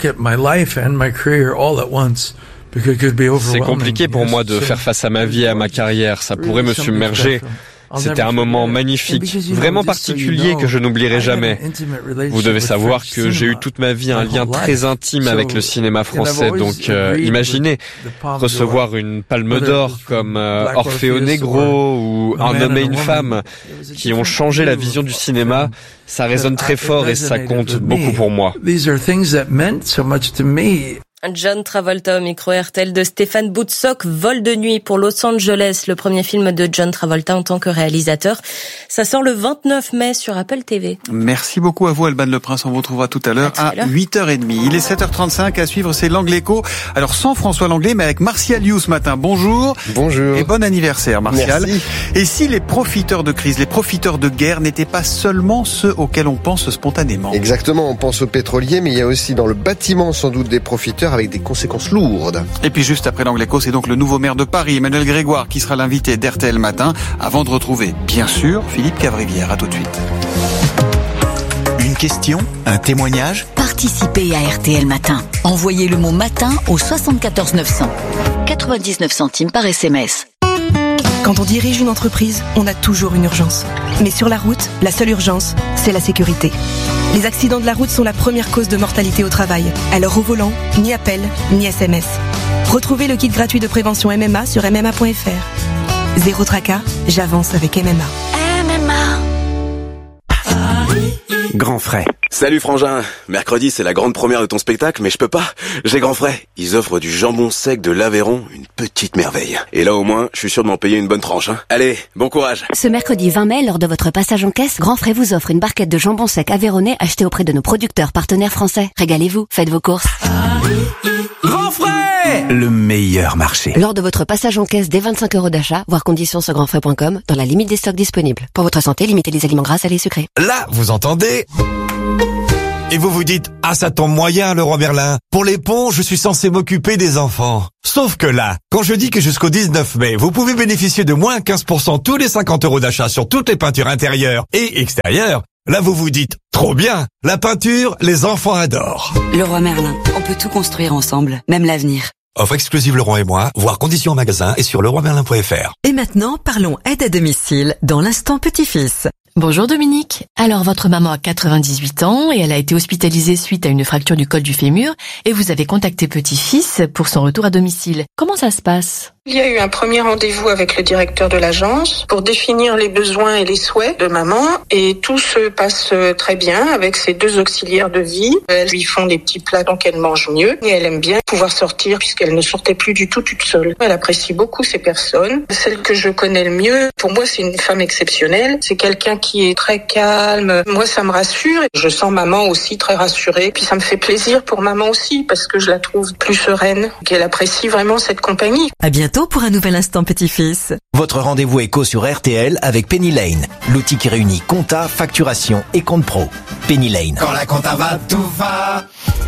compliqué pour moi de faire face à ma vie et à ma carrière, ça pourrait me submerger. C'était un moment magnifique, vraiment particulier que je n'oublierai jamais. Vous devez savoir que j'ai eu toute ma vie un lien très intime avec le cinéma français, donc imaginez recevoir une palme d'or comme Orfeo Negro ou Un homme et une femme qui ont changé la vision du cinéma, ça résonne très fort et ça compte beaucoup pour moi. John Travolta au micro RTL de Stéphane Boutsock, Vol de nuit pour Los Angeles, le premier film de John Travolta en tant que réalisateur. Ça sort le 29 mai sur Apple TV. Merci beaucoup à vous Alban Le Prince, on vous retrouvera tout à l'heure à 8h30. Il est 7h35, à suivre c'est l'Angle Écho. Alors sans François Langlais mais avec Martial You ce matin. Bonjour. Bonjour. Et bon anniversaire Martial. Merci. Et si les profiteurs de crise, les profiteurs de guerre n'étaient pas seulement ceux auxquels on pense spontanément? Exactement, on pense aux pétroliers mais il y a aussi dans le bâtiment sans doute des profiteurs avec des conséquences lourdes. Et puis juste après l'Angle Écho, c'est donc le nouveau maire de Paris, Emmanuel Grégoire, qui sera l'invité d'RTL Matin, avant de retrouver, bien sûr, Philippe Cavrivière. À tout de suite. Une question, un témoignage? Participez à RTL Matin. Envoyez le mot matin au 74 900. 99 centimes par SMS. Quand on dirige une entreprise, on a toujours une urgence. Mais sur la route, la seule urgence, c'est la sécurité. Les accidents de la route sont la première cause de mortalité au travail. Alors au volant, ni appel, ni SMS. Retrouvez le kit gratuit de prévention MMA sur MMA.fr. Zéro tracas, j'avance avec MMA. MMA. Grand frais. Salut frangin, mercredi c'est la grande première de ton spectacle, mais je peux pas, j'ai Grand frais. Ils offrent du jambon sec de l'Aveyron, une petite merveille. Et là au moins, je suis sûr de m'en payer une bonne tranche. Allez, bon courage. Ce mercredi 20 mai, lors de votre passage en caisse, Grand Frais vous offre une barquette de jambon sec aveyronnais achetée auprès de nos producteurs partenaires français. Régalez-vous, faites vos courses. Grand frais, le meilleur marché. Lors de votre passage en caisse dès 25 € d'achat, voir conditions sur grandfrais.com, dans la limite des stocks disponibles. Pour votre santé, limitez les aliments gras, salés et sucrés. Là, vous entendez ? Et vous vous dites, ah ça tombe moyen Leroy Merlin. Pour les ponts, je suis censé m'occuper des enfants. Sauf que là, quand je dis que jusqu'au 19 mai, vous pouvez bénéficier de moins 15% tous les 50 € d'achat sur toutes les peintures intérieures et extérieures, là vous vous dites, trop bien, la peinture, les enfants adorent. Leroy Merlin, on peut tout construire ensemble, même l'avenir. Offre exclusive Leroy et moi, voir conditions en magasin et sur leroymerlin.fr. Et maintenant, parlons aide à domicile dans l'instant petit-fils. Bonjour Dominique. Alors votre maman a 98 ans et elle a été hospitalisée suite à une fracture du col du fémur et vous avez contacté petit-fils pour son retour à domicile. Comment ça se passe ? Il y a eu un premier rendez-vous avec le directeur de l'agence pour définir les besoins et les souhaits de maman et tout se passe très bien avec ses 2 auxiliaires de vie. Elles lui font des petits plats donc elle mange mieux et elle aime bien pouvoir sortir puisqu'elle ne sortait plus du tout toute seule. Elle apprécie beaucoup ces personnes. Celle que je connais le mieux, pour moi c'est une femme exceptionnelle. C'est quelqu'un qui est très calme. Moi ça me rassure. Je sens maman aussi très rassurée. Puis ça me fait plaisir pour maman aussi parce que je la trouve plus sereine, qu'elle apprécie vraiment cette compagnie. À bientôt pour un nouvel instant petit-fils. Votre rendez-vous éco sur RTL avec Penny Lane, l'outil qui réunit compta, facturation et compte pro. Penny Lane. Quand la compta va, tout va.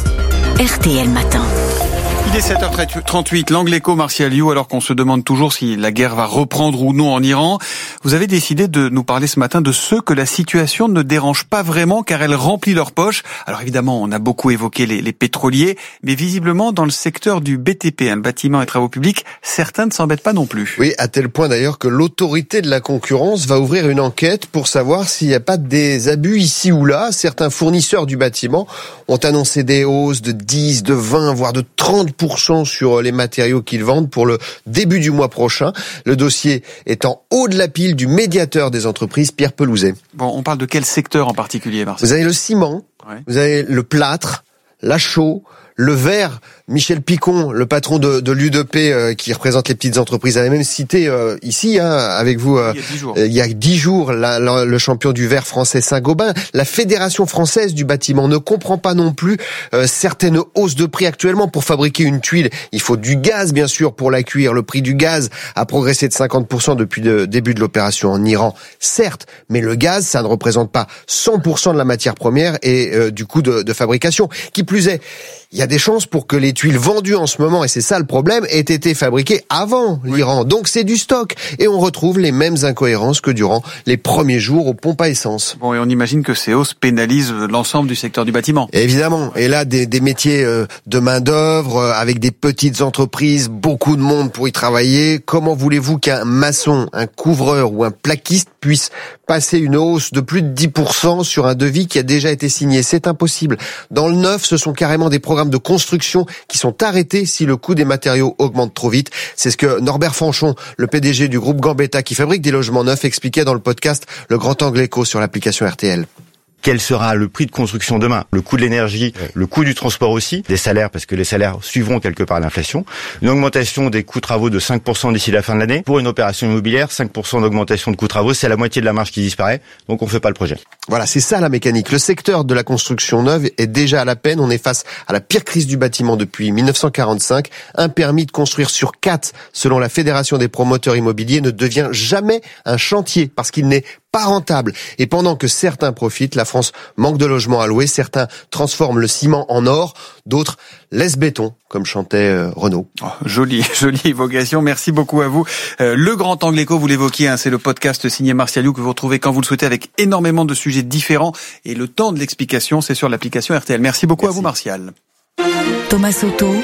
RTL Matin. Il est 7h38, l'angle écho Martial You, alors qu'on se demande toujours si la guerre va reprendre ou non en Iran. Vous avez décidé de nous parler ce matin de ceux que la situation ne dérange pas vraiment car elle remplit leurs poches. Alors évidemment, on a beaucoup évoqué les pétroliers, mais visiblement dans le secteur du BTP, le bâtiment et travaux publics, certains ne s'embêtent pas non plus. Oui, à tel point d'ailleurs que l'autorité de la concurrence va ouvrir une enquête pour savoir s'il n'y a pas des abus ici ou là. Certains fournisseurs du bâtiment ont annoncé des hausses de 10, de 20, voire de 30% sur les matériaux qu'ils vendent pour le début du mois prochain. Le dossier est en haut de la pile du médiateur des entreprises, Pierre Pelouzet. Bon, on parle de quel secteur en particulier, Marcel ? Vous avez le ciment, vous avez le plâtre, la chaux, le verre. Michel Picon, le patron de l'UDP qui représente les petites entreprises, avait même cité ici avec vous il y a 10 jours le champion du verre français Saint-Gobain. La Fédération française du bâtiment ne comprend pas non plus certaines hausses de prix actuellement. Pour fabriquer une tuile, il faut du gaz bien sûr pour la cuire. Le prix du gaz a progressé de 50% depuis le début de l'opération en Iran, certes, mais le gaz ça ne représente pas 100% de la matière première et du coût de fabrication. Qui plus est, il y a des chances pour que les tuiles vendues en ce moment, et c'est ça le problème, aient été fabriquées avant l'Iran. Donc c'est du stock. Et on retrouve les mêmes incohérences que durant les premiers jours aux pompes à essence. Bon, et on imagine que ces hausses pénalisent l'ensemble du secteur du bâtiment. Évidemment. Et là, des métiers de main-d'œuvre, avec des petites entreprises, beaucoup de monde pour y travailler. Comment voulez-vous qu'un maçon, un couvreur ou un plaquiste puisse passer une hausse de plus de 10% sur un devis qui a déjà été signé? C'est impossible. Dans le neuf, ce sont carrément des programmes de construction qui sont arrêtés si le coût des matériaux augmente trop vite. C'est ce que Norbert Fanchon, le PDG du groupe Gambetta qui fabrique des logements neufs, expliquait dans le podcast Le Grand Angle Éco sur l'application RTL. Quel sera le prix de construction demain, le coût de l'énergie, le coût du transport aussi, des salaires, parce que les salaires suivront quelque part l'inflation, une augmentation des coûts travaux de 5% d'ici la fin de l'année. Pour une opération immobilière, 5% d'augmentation de coûts travaux, c'est la moitié de la marge qui disparaît, donc on fait pas le projet. Voilà, c'est ça la mécanique. Le secteur de la construction neuve est déjà à la peine. On est face à la pire crise du bâtiment depuis 1945. Un permis de construire sur 4, selon la Fédération des promoteurs immobiliers, ne devient jamais un chantier parce qu'il n'est pas rentable. Et pendant que certains profitent, la France manque de logements à louer. Certains transforment le ciment en or, d'autres laissent béton, comme chantait Renaud. Oh, jolie évocation. Merci beaucoup à vous. Le Grand Angle Éco, vous l'évoquiez, c'est le podcast signé Martial You que vous retrouvez quand vous le souhaitez avec énormément de sujets différents. Et le temps de l'explication, c'est sur l'application RTL. Merci beaucoup à vous, Martial. Thomas Soto,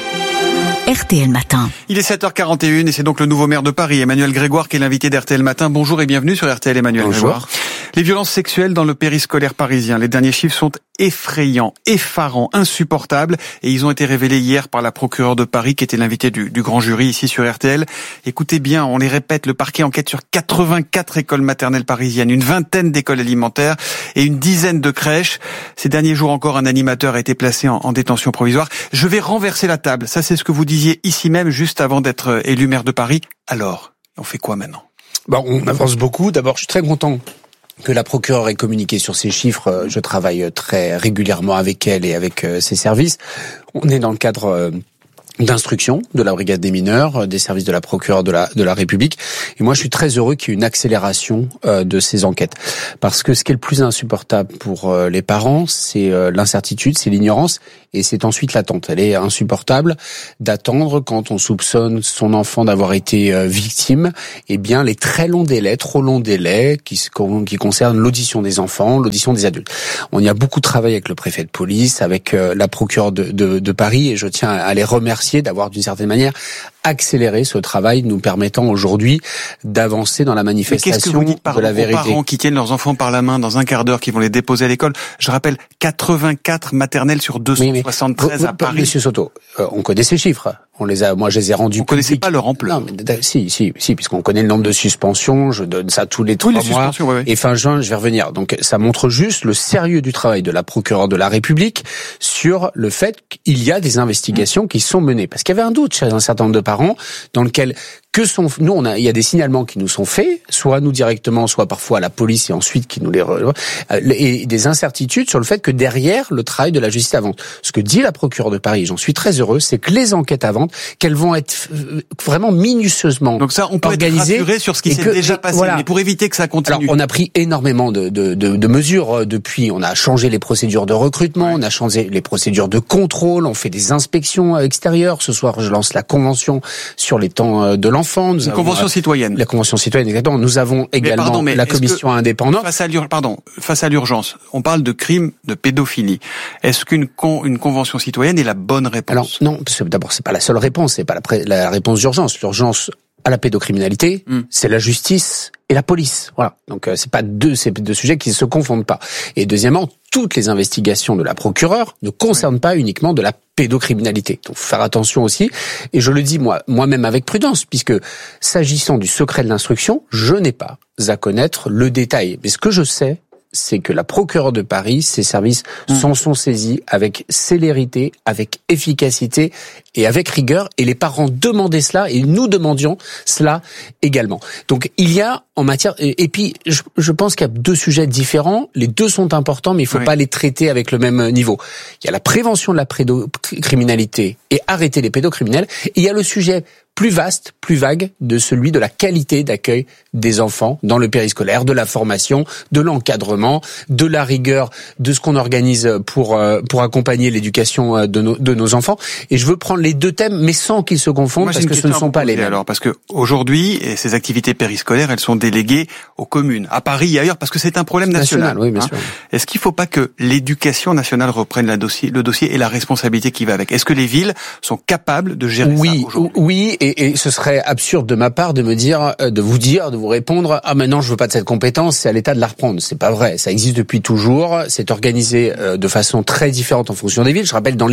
RTL Matin. Il est 7h41 et c'est donc le nouveau maire de Paris, Emmanuel Grégoire, qui est l'invité d'RTL Matin. Bonjour et bienvenue sur RTL, Emmanuel Grégoire. Les violences sexuelles dans le périscolaire parisien. Les derniers chiffres sont effrayants, effarants, insupportables, et ils ont été révélés hier par la procureure de Paris, qui était l'invitée du grand jury ici sur RTL. Écoutez bien, on les répète, le parquet enquête sur 84 écoles maternelles parisiennes, une vingtaine d'écoles alimentaires et une dizaine de crèches. Ces derniers jours encore, un animateur a été placé en détention provisoire. Je vais renverser la table. Ça, c'est ce que vous disiez ici même, juste avant d'être élu maire de Paris. Alors, on fait quoi maintenant ? On avance beaucoup. D'abord, je suis très content que la procureure ait communiqué sur ces chiffres. Je travaille très régulièrement avec elle et avec ses services. On est dans le cadre d'instruction de la brigade des mineurs, des services de la procureure de la République. Et moi, je suis très heureux qu'il y ait une accélération de ces enquêtes. Parce que ce qui est le plus insupportable pour les parents, c'est l'incertitude, c'est l'ignorance, et c'est ensuite l'attente. Elle est insupportable d'attendre quand on soupçonne son enfant d'avoir été victime, eh bien, les très longs délais, trop longs délais, qui concernent l'audition des enfants, l'audition des adultes. On y a beaucoup travaillé avec le préfet de police, avec la procureure de Paris, et je tiens à les remercier d'avoir d'une certaine manière accéléré ce travail, nous permettant aujourd'hui d'avancer dans la manifestation. Mais qu'est-ce que vous dites de la vérité aux parents qui tiennent leurs enfants par la main dans un quart d'heure, qui vont les déposer à l'école? Je rappelle, 84 maternelles sur 273 à Paris. Monsieur Soto, on connaît ces chiffres. Moi, je les ai rendus. Vous connaissez pas leur ampleur? Non, mais si, puisqu'on connaît le nombre de suspensions. Je donne ça tous les 3 mois. Ouais. Et fin juin, je vais revenir. Donc, ça montre juste le sérieux du travail de la procureure de la République sur le fait qu'il y a des investigations qui sont menées. Parce qu'il y avait un doute chez un certain nombre de parents dans lequel il y a des signalements qui nous sont faits, soit nous directement, soit parfois à la police et ensuite qui nous et des incertitudes sur le fait que derrière le travail de la justice avance. Ce que dit la procureure de Paris, j'en suis très heureux, c'est que les enquêtes avancent, qu'elles vont être vraiment minutieusement organisées. Donc ça, on peut être rassuré sur ce qui s'est déjà passé, voilà. Mais pour éviter que ça continue. Alors, on a pris énormément de mesures depuis. On a changé les procédures de recrutement, on a changé les procédures de contrôle, on fait des inspections extérieures. Ce soir, je lance la convention sur les temps de l'enfant. Une convention citoyenne. La convention citoyenne, exactement. Nous avons également la commission indépendante. Face à l'urgence, on parle de crimes de pédophilie. Est-ce qu'une convention citoyenne est la bonne réponse? Alors non, parce que d'abord c'est pas la seule réponse, c'est pas la réponse d'urgence. L'urgence à la pédocriminalité, c'est la justice et la police. Voilà. Donc c'est deux sujets qui se confondent pas. Et deuxièmement, toutes les investigations de la procureure ne concernent pas uniquement de la pédocriminalité. Donc faut faire attention aussi. Et je le dis moi-même avec prudence, puisque s'agissant du secret de l'instruction, je n'ai pas à connaître le détail. Mais ce que je sais, c'est que la procureure de Paris, ses services s'en sont saisis avec célérité, avec efficacité et avec rigueur. Et les parents demandaient cela et nous demandions cela également. Donc il y a en matière... Et puis je pense qu'il y a 2 sujets différents. Les 2 sont importants, mais il ne faut pas les traiter avec le même niveau. Il y a la prévention de la pédocriminalité et arrêter les pédocriminels. Et il y a le sujet plus vaste, plus vague, de celui de la qualité d'accueil des enfants dans le périscolaire, de la formation, de l'encadrement, de la rigueur, de ce qu'on organise pour accompagner l'éducation de nos enfants. Et je veux prendre les 2 thèmes, mais sans qu'ils se confondent, parce que ce ne sont pas les mêmes. Alors, parce que aujourd'hui, ces activités périscolaires, elles sont déléguées aux communes, à Paris et ailleurs, parce que c'est un problème national. Oui, bien sûr. Est-ce qu'il ne faut pas que l'éducation nationale reprenne le dossier et la responsabilité qui va avec? Est-ce que les villes sont capables de gérer ça aujourd'hui? Oui. Et ce serait absurde de ma part de vous répondre « Ah, maintenant, je veux pas de cette compétence, c'est à l'État de la reprendre ». C'est pas vrai. Ça existe depuis toujours. C'est organisé de façon très différente en fonction des villes. Je rappelle, dans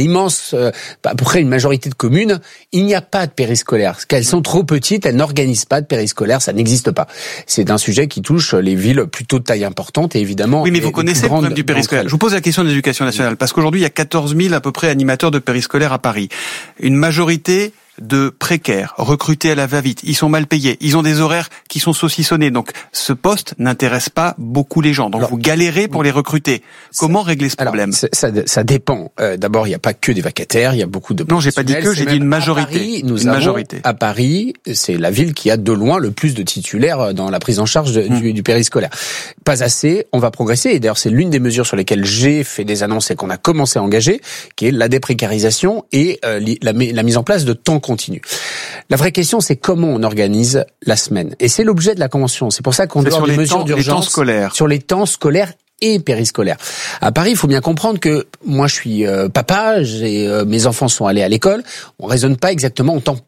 à peu près une majorité de communes, il n'y a pas de périscolaire. Parce qu'elles sont trop petites, elles n'organisent pas de périscolaire, ça n'existe pas. C'est un sujet qui touche les villes plutôt de taille importante et évidemment... Oui, mais vous connaissez le problème du périscolaire. Je vous pose la question de l'éducation nationale, parce qu'aujourd'hui, il y a 14 000 à peu près animateurs de périscolaire à Paris. Une majorité de précaires, recrutés à la va-vite, ils sont mal payés, ils ont des horaires qui sont saucissonnés, donc ce poste n'intéresse pas beaucoup les gens, donc vous galérez pour les recruter. Comment régler ce problème? Ça dépend. D'abord, il n'y a pas que des vacataires, il y a beaucoup de... Non, j'ai pas dit que, j'ai dit une majorité. À Paris, c'est la ville qui a de loin le plus de titulaires dans la prise en charge du périscolaire. Pas assez, on va progresser, et d'ailleurs c'est l'une des mesures sur lesquelles j'ai fait des annonces et qu'on a commencé à engager, qui est la déprécarisation et la mise en place de temps continu. La vraie question, c'est comment on organise la semaine. Et c'est l'objet de la convention. C'est pour ça qu'on doit avoir des mesures d'urgence sur les temps scolaires et périscolaires. À Paris, il faut bien comprendre que moi, je suis papa, mes enfants sont allés à l'école. On raisonne pas exactement en temps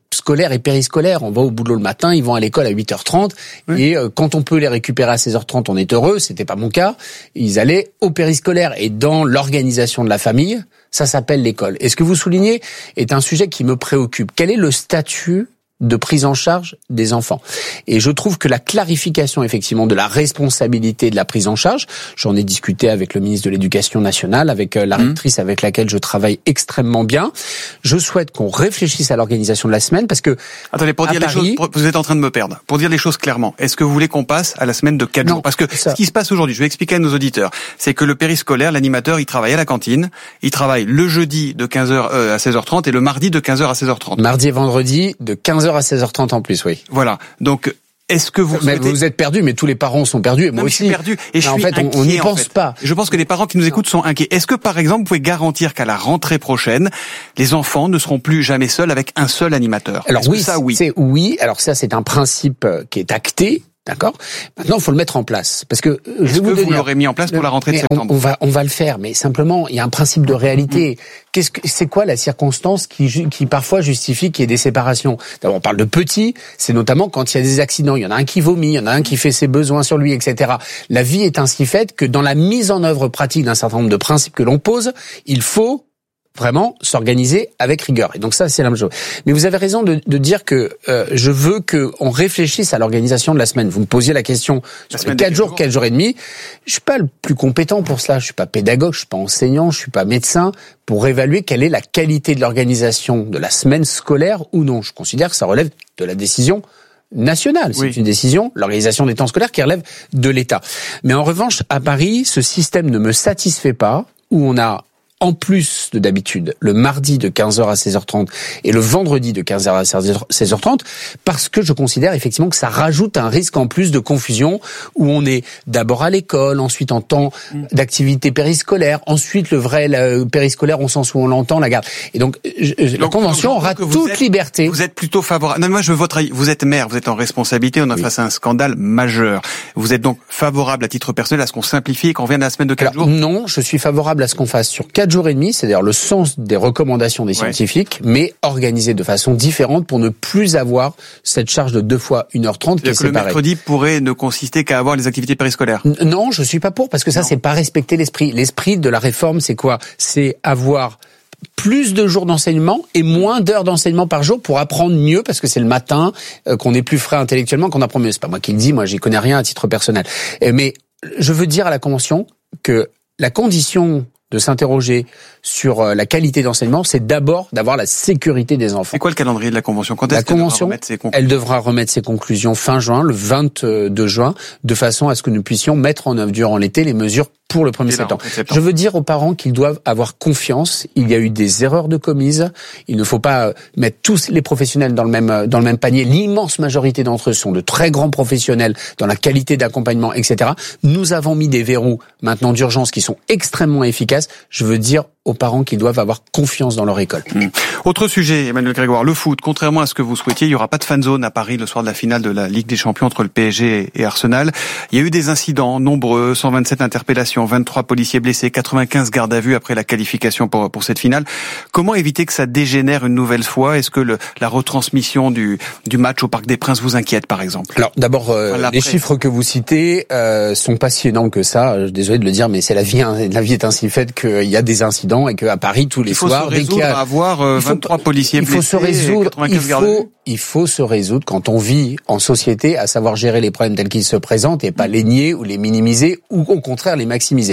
scolaire et périscolaire. On va au boulot le matin, ils vont à l'école à 8h30 et quand on peut les récupérer à 16h30, on est heureux. C'était pas mon cas. Ils allaient au périscolaire et dans l'organisation de la famille, ça s'appelle l'école. Et ce que vous soulignez est un sujet qui me préoccupe. Quel est le statut de prise en charge des enfants? Et je trouve que la clarification effectivement de la responsabilité de la prise en charge, j'en ai discuté avec le ministre de l'Éducation nationale, avec la rectrice avec laquelle je travaille extrêmement bien. Je souhaite qu'on réfléchisse à l'organisation de la semaine parce que attendez, pour dire Paris, les choses, vous êtes en train de me perdre. Pour dire les choses clairement, est-ce que vous voulez qu'on passe à la semaine de 4 jours? Parce que ce qui se passe aujourd'hui, je vais expliquer à nos auditeurs, c'est que le périscolaire, l'animateur, il travaille à la cantine, il travaille le jeudi de 15h à 16h30 et le mardi de 15h à 16h30. Mardi et vendredi de 15h à 16h30 en plus, oui. Voilà. Donc, est-ce que vous vous êtes perdu, mais tous les parents sont perdus, et moi aussi. Je suis perdu. Et en fait, on n'y pense pas. Je pense que les parents qui nous écoutent sont inquiets. Est-ce que, par exemple, vous pouvez garantir qu'à la rentrée prochaine, les enfants ne seront plus jamais seuls avec un seul animateur? Alors oui, oui. Alors ça, c'est un principe qui est acté. D'accord. Maintenant, il faut le mettre en place, parce que est-ce que vous l'aurez mis en place pour la rentrée de septembre? On va le faire, mais simplement, il y a un principe de réalité. C'est quoi la circonstance qui parfois justifie qu'il y ait des séparations? D'abord, on parle de petits, c'est notamment quand il y a des accidents. Il y en a un qui vomit, il y en a un qui fait ses besoins sur lui, etc. La vie est ainsi faite que dans la mise en œuvre pratique d'un certain nombre de principes que l'on pose, il faut vraiment s'organiser avec rigueur. Et donc ça, c'est la même chose. Mais vous avez raison de dire que je veux qu'on réfléchisse à l'organisation de la semaine. Vous me posiez la question sur les 4 jours, 4 jours et demi. Je suis pas le plus compétent pour cela. Je suis pas pédagogue, je suis pas enseignant, je suis pas médecin pour évaluer quelle est la qualité de l'organisation de la semaine scolaire ou non. Je considère que ça relève de la décision nationale. C'est une décision, l'organisation des temps scolaires, qui relève de l'État. Mais en revanche, à Paris, ce système ne me satisfait pas, où on a en plus de d'habitude, le mardi de 15h à 16h30 et le vendredi de 15h à 16h30, parce que je considère effectivement que ça rajoute un risque en plus de confusion, où on est d'abord à l'école, ensuite en temps d'activité périscolaire, ensuite le périscolaire au sens où on l'entend, la garde. Et donc, la Convention aura toute liberté. Vous êtes plutôt favorable. Non, moi, je veux votre avis. Vous êtes maire, vous êtes en responsabilité, on est face à un scandale majeur. Vous êtes donc favorable à titre personnel à ce qu'on simplifie et qu'on revienne à la semaine de 4 jours? Non, je suis favorable à ce qu'on fasse sur 4 jours et demi, c'est-à-dire le sens des recommandations des scientifiques, mais organisé de façon différente pour ne plus avoir cette charge de 2 fois 1h30 qui est séparée. Le mercredi pourrait ne consister qu'à avoir les activités périscolaires. Non, je suis pas pour, parce que ça, c'est pas respecter l'esprit. L'esprit de la réforme, c'est quoi? C'est avoir plus de jours d'enseignement et moins d'heures d'enseignement par jour pour apprendre mieux, parce que c'est le matin qu'on est plus frais intellectuellement, qu'on apprend mieux. C'est pas moi qui le dis, moi j'y connais rien à titre personnel. Mais je veux dire à la Convention que la condition de s'interroger sur la qualité d'enseignement, c'est d'abord d'avoir la sécurité des enfants. C'est quoi le calendrier de la Convention? Quand est-ce qu'elle devra remettre ses conclusions? Elle devra remettre ses conclusions fin juin, le 22 juin, de façon à ce que nous puissions mettre en œuvre durant l'été les mesures pour le 1er septembre. Je veux dire aux parents qu'ils doivent avoir confiance. Il y a eu des erreurs de commises. Il ne faut pas mettre tous les professionnels dans le même panier. L'immense majorité d'entre eux sont de très grands professionnels dans la qualité d'accompagnement, etc. Nous avons mis des verrous maintenant d'urgence qui sont extrêmement efficaces. Je veux dire aux parents qu'ils doivent avoir confiance dans leur école. Autre sujet, Emmanuel Grégoire, le foot. Contrairement à ce que vous souhaitiez, il n'y aura pas de fan zone à Paris le soir de la finale de la Ligue des Champions entre le PSG et Arsenal. Il y a eu des incidents nombreux, 127 interpellations, 23 policiers blessés, 95 gardes à vue après la qualification pour cette finale. Comment éviter que ça dégénère une nouvelle fois? Est-ce que la retransmission du match au Parc des Princes vous inquiète, par exemple? Alors, d'abord, les chiffres que vous citez sont pas si énormes que ça. Je suis désolé de le dire, mais c'est la vie est ainsi faite qu'il y a des incidents et qu'à Paris, tous les soirs, dès qu'il y a... avoir 23 policiers blessés, il faut se résoudre, 95 gardes à vue. Il faut se résoudre quand on vit en société à savoir gérer les problèmes tels qu'ils se présentent et pas les nier ou les minimiser ou au contraire les maximiser.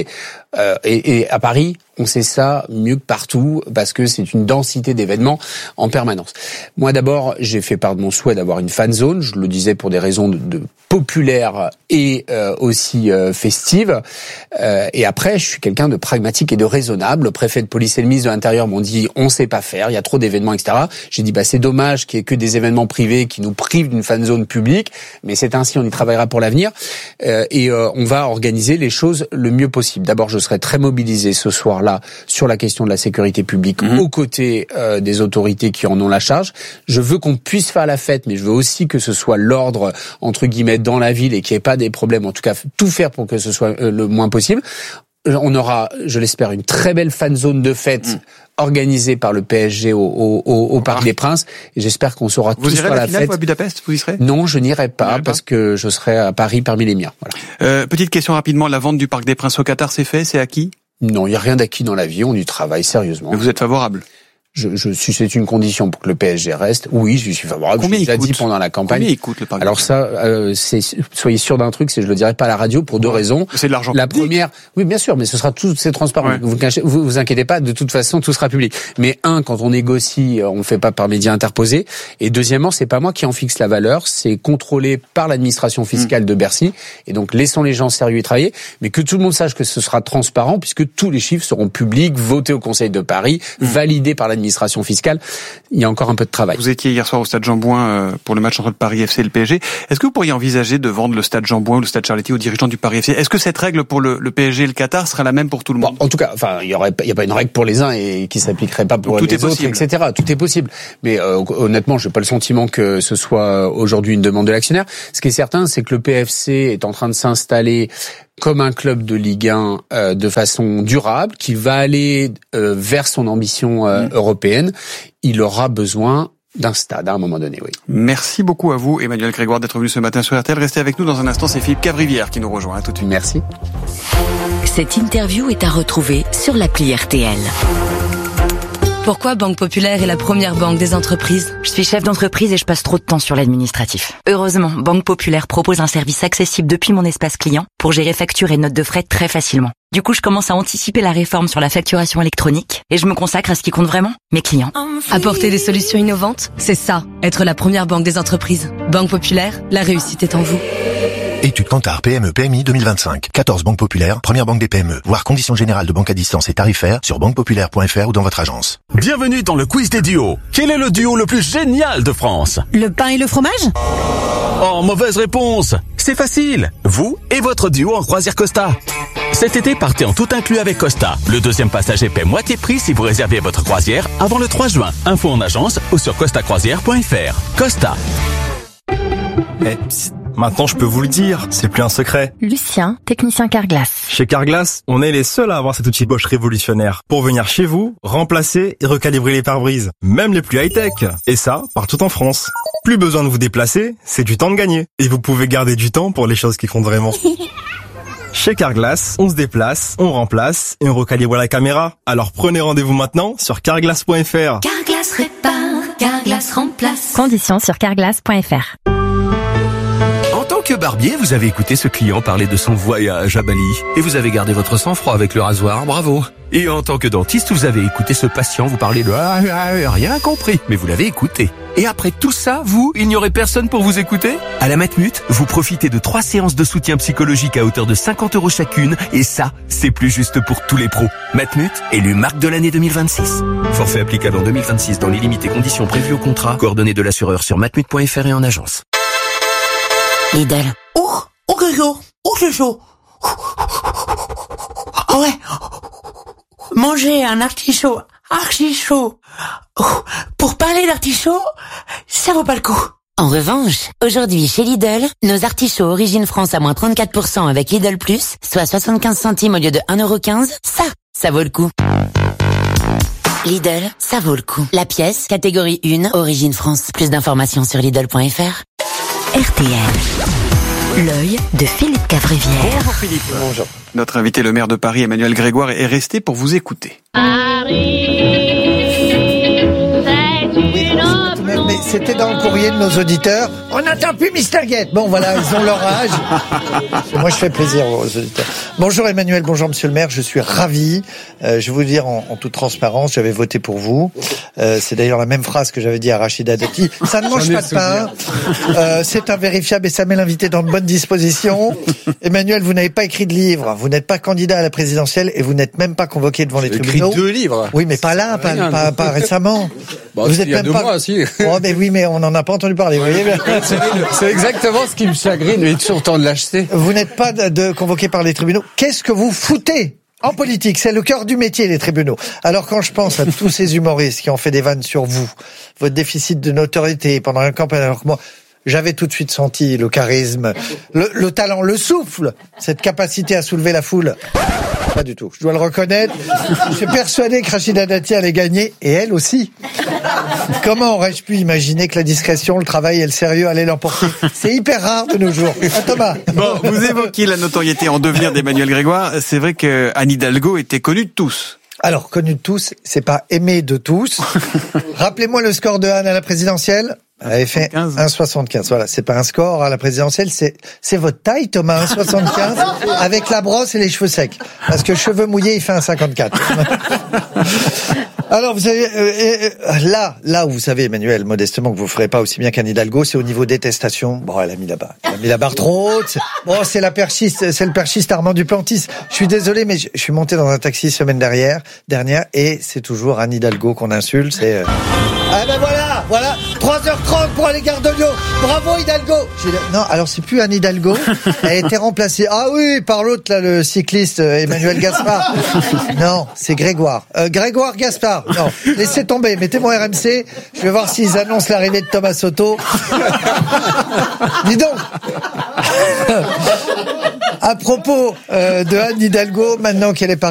Et à Paris, on sait ça mieux que partout parce que c'est une densité d'événements en permanence. Moi d'abord, j'ai fait part de mon souhait d'avoir une fan zone. Je le disais pour des raisons de populaires et aussi festives. Et après, je suis quelqu'un de pragmatique et de raisonnable. Le préfet de police et le ministre de l'Intérieur m'ont dit on sait pas faire, il y a trop d'événements, etc. J'ai dit c'est dommage qu'il y ait que des événements privés qui nous privent d'une fan zone publique, mais c'est ainsi, on y travaillera pour l'avenir. Et on va organiser les choses le mieux possible. D'abord, je serai très mobilisé ce soir-là sur la question de la sécurité publique aux côtés des autorités qui en ont la charge. Je veux qu'on puisse faire la fête, mais je veux aussi que ce soit l'ordre, entre guillemets, dans la ville et qu'il n'y ait pas des problèmes. En tout cas, tout faire pour que ce soit le moins possible. on aura, je l'espère, une très belle fan zone de fête organisée par le PSG au Parc des Princes. Et j'espère qu'on saura tous faire la fête. Vous irez à Budapest, vous y serez? Non, je n'irai pas parce que je serai à Paris parmi les miens. Voilà. Petite question rapidement, la vente du Parc des Princes au Qatar, c'est fait, c'est acquis? Non, il n'y a rien d'acquis dans la vie, on y travaille sérieusement. Mais vous êtes favorable? Si c'est une condition pour que le PSG reste, oui, je suis favorable. Combien je l'ai dit pendant la campagne. Combien il coûte le Parc? Alors ça, soyez sûr d'un truc, c'est je le dirai pas à la radio pour deux raisons. C'est de l'argent public. La première, oui, bien sûr, mais ce sera tout, c'est transparent. Ouais. Vous inquiétez pas, de toute façon, tout sera public. Mais quand on négocie, on ne fait pas par médias interposés. Et deuxièmement, c'est pas moi qui en fixe la valeur, c'est contrôlé par l'administration fiscale de Bercy. Et donc, laissons les gens sérieux y travailler, mais que tout le monde sache que ce sera transparent, puisque tous les chiffres seront publics, votés au Conseil de Paris, validés par l'administration fiscale. Il y a encore un peu de travail. Vous étiez hier soir au Stade Jean-Bouin pour le match entre le Paris FC et le PSG. Est-ce que vous pourriez envisager de vendre le Stade Jean-Bouin ou le Stade Charletti aux dirigeants du Paris FC? Est-ce que cette règle pour le PSG et le Qatar sera la même pour tout le monde? En tout cas, il y a pas une règle pour les uns et qui s'appliquerait pas pour les autres, etc. Tout est possible. Mais honnêtement, j'ai pas le sentiment que ce soit aujourd'hui une demande de l'actionnaire. Ce qui est certain, c'est que le PFC est en train de s'installer comme un club de Ligue 1 de façon durable, qui va aller vers son ambition européenne. Il aura besoin d'un stade à un moment donné, oui. Merci beaucoup à vous, Emmanuel Grégoire, d'être venu ce matin sur RTL. Restez avec nous dans un instant, c'est Philippe Cavrivière qui nous rejoint. À tout de suite. Merci. Cette interview est à retrouver sur l'appli RTL. Pourquoi Banque Populaire est la première banque des entreprises? Je suis chef d'entreprise et je passe trop de temps sur l'administratif. Heureusement, Banque Populaire propose un service accessible depuis mon espace client pour gérer factures et notes de frais très facilement. Du coup, je commence à anticiper la réforme sur la facturation électronique et je me consacre à ce qui compte vraiment, mes clients. Apporter des solutions innovantes, c'est ça, être la première banque des entreprises. Banque Populaire, la réussite est en vous. Étude Kantar PME PMI 2025. 14 banques populaires, première banque des PME. Voir conditions générales de banque à distance et tarifaires sur banquepopulaire.fr ou dans votre agence. Bienvenue dans le quiz des duos. Quel est le duo le plus génial de France? Le pain et le fromage? Oh, mauvaise réponse. C'est facile. Vous et votre duo en croisière Costa. Cet été, partez en tout inclus avec Costa. Le deuxième passager paie moitié prix si vous réservez votre croisière avant le 3 juin. Info en agence ou sur costacroisière.fr. Costa. Maintenant, je peux vous le dire, c'est plus un secret. Lucien, technicien Carglass. Chez Carglass, on est les seuls à avoir cet outil Bosch révolutionnaire pour venir chez vous, remplacer et recalibrer les pare-brises, même les plus high-tech. Et ça, partout en France. Plus besoin de vous déplacer, c'est du temps de gagner. Et vous pouvez garder du temps pour les choses qui comptent vraiment. Chez Carglass, on se déplace, on remplace et on recalibre la caméra. Alors prenez rendez-vous maintenant sur carglass.fr. Carglass répare, Carglass remplace. Conditions sur carglass.fr. En tant que barbier, vous avez écouté ce client parler de son voyage à Bali et vous avez gardé votre sang-froid avec le rasoir, bravo. Et en tant que dentiste, vous avez écouté ce patient vous parler de rien compris, mais vous l'avez écouté. Et après tout ça, il n'y aurait personne pour vous écouter? À la Matmut, vous profitez de 3 séances de soutien psychologique à hauteur de 50 € chacune, et ça, c'est plus juste pour tous les pros. Matmut, élu marque de l'année 2026. Forfait applicable en 2026 dans les limites et conditions prévues au contrat. Coordonnées de l'assureur sur matmut.fr et en agence. Lidl. Oh, c'est chaud. Ah ouais. Manger un artichaut archi chaud. Pour parler d'artichaut, ça vaut pas le coup. En revanche, aujourd'hui chez Lidl, nos artichauts Origine France à moins 34% avec Lidl Plus, soit 75 centimes au lieu de 1,15 €, ça vaut le coup. Lidl, ça vaut le coup. La pièce, catégorie 1, Origine France. Plus d'informations sur Lidl.fr. RTL. L'œil de Philippe Cavrivière. Bonjour Philippe. Bonjour. Notre invité, le maire de Paris, Emmanuel Grégoire, est resté pour vous écouter. Mais c'était dans le courrier de nos auditeurs. On n'entend plus Mistinguette. Bon, voilà, ils ont leur âge. Moi, je fais plaisir aux auditeurs. Bonjour Emmanuel, bonjour Monsieur le maire. Je suis ravi. Je vais vous dire en toute transparence, j'avais voté pour vous. C'est d'ailleurs la même phrase que j'avais dit à Rachida Dati. Ça ne mange pas de pain. C'est invérifiable et ça met l'invité dans de bonnes dispositions. Emmanuel, vous n'avez pas écrit de livre. Vous n'êtes pas candidat à la présidentielle et vous n'êtes même pas convoqué devant les tribunaux. Écrit 2 livres. Oui, mais pas là, pas récemment. Bah, vous êtes il y a même 2 pas... mois, si. Oh, mais oui, mais on n'en a pas entendu parler. Vous voyez bien. C'est exactement ce qui me chagrine, mais sur le temps de l'acheter. Vous n'êtes pas convoqué par les tribunaux. Qu'est-ce que vous foutez en politique? C'est le cœur du métier, les tribunaux. Alors quand je pense à tous ces humoristes qui ont fait des vannes sur vous, votre déficit de notoriété pendant la campagne, alors que moi, j'avais tout de suite senti le charisme, le talent, le souffle, cette capacité à soulever la foule. Pas du tout. Je dois le reconnaître. Je suis persuadé que Rachida Dati allait gagner, et elle aussi. Comment aurais-je pu imaginer que la discrétion, le travail et le sérieux allaient l'emporter? C'est hyper rare de nos jours. Ah, Thomas. Bon, vous évoquiez la notoriété en devenir d'Emmanuel Grégoire. C'est vrai que Anne Hidalgo était connue de tous. Alors, connu de tous, c'est pas aimé de tous. Rappelez-moi le score de Anne à la présidentielle. Elle avait fait 1,75. Voilà, c'est pas un score à la présidentielle, c'est votre taille, Thomas, 1,75, avec la brosse et les cheveux secs. Parce que cheveux mouillés, il fait 1,54. Alors, vous savez, là où vous savez, Emmanuel, modestement, que vous ferez pas aussi bien qu'Anne Hidalgo, c'est au niveau détestation. Bon, elle a mis la barre trop haute. Bon, c'est le perchiste Armand Duplantis. Je suis désolé, mais je suis monté dans un taxi semaine dernière, et c'est toujours Anne Hidalgo qu'on insulte, c'est, ah ben voilà, 3h30 pour aller Gare de Lyon. Bravo Hidalgo. Non, alors c'est plus Anne Hidalgo. Elle a été remplacée. Ah oui, par l'autre là, le cycliste Emmanuel Gaspard. Non, c'est Grégoire. Grégoire Gaspard. Non, laissez tomber. Mettez mon RMC. Je vais voir s'ils annoncent l'arrivée de Thomas Soto. Dis donc. À propos de Anne Hidalgo, maintenant qu'elle est partie.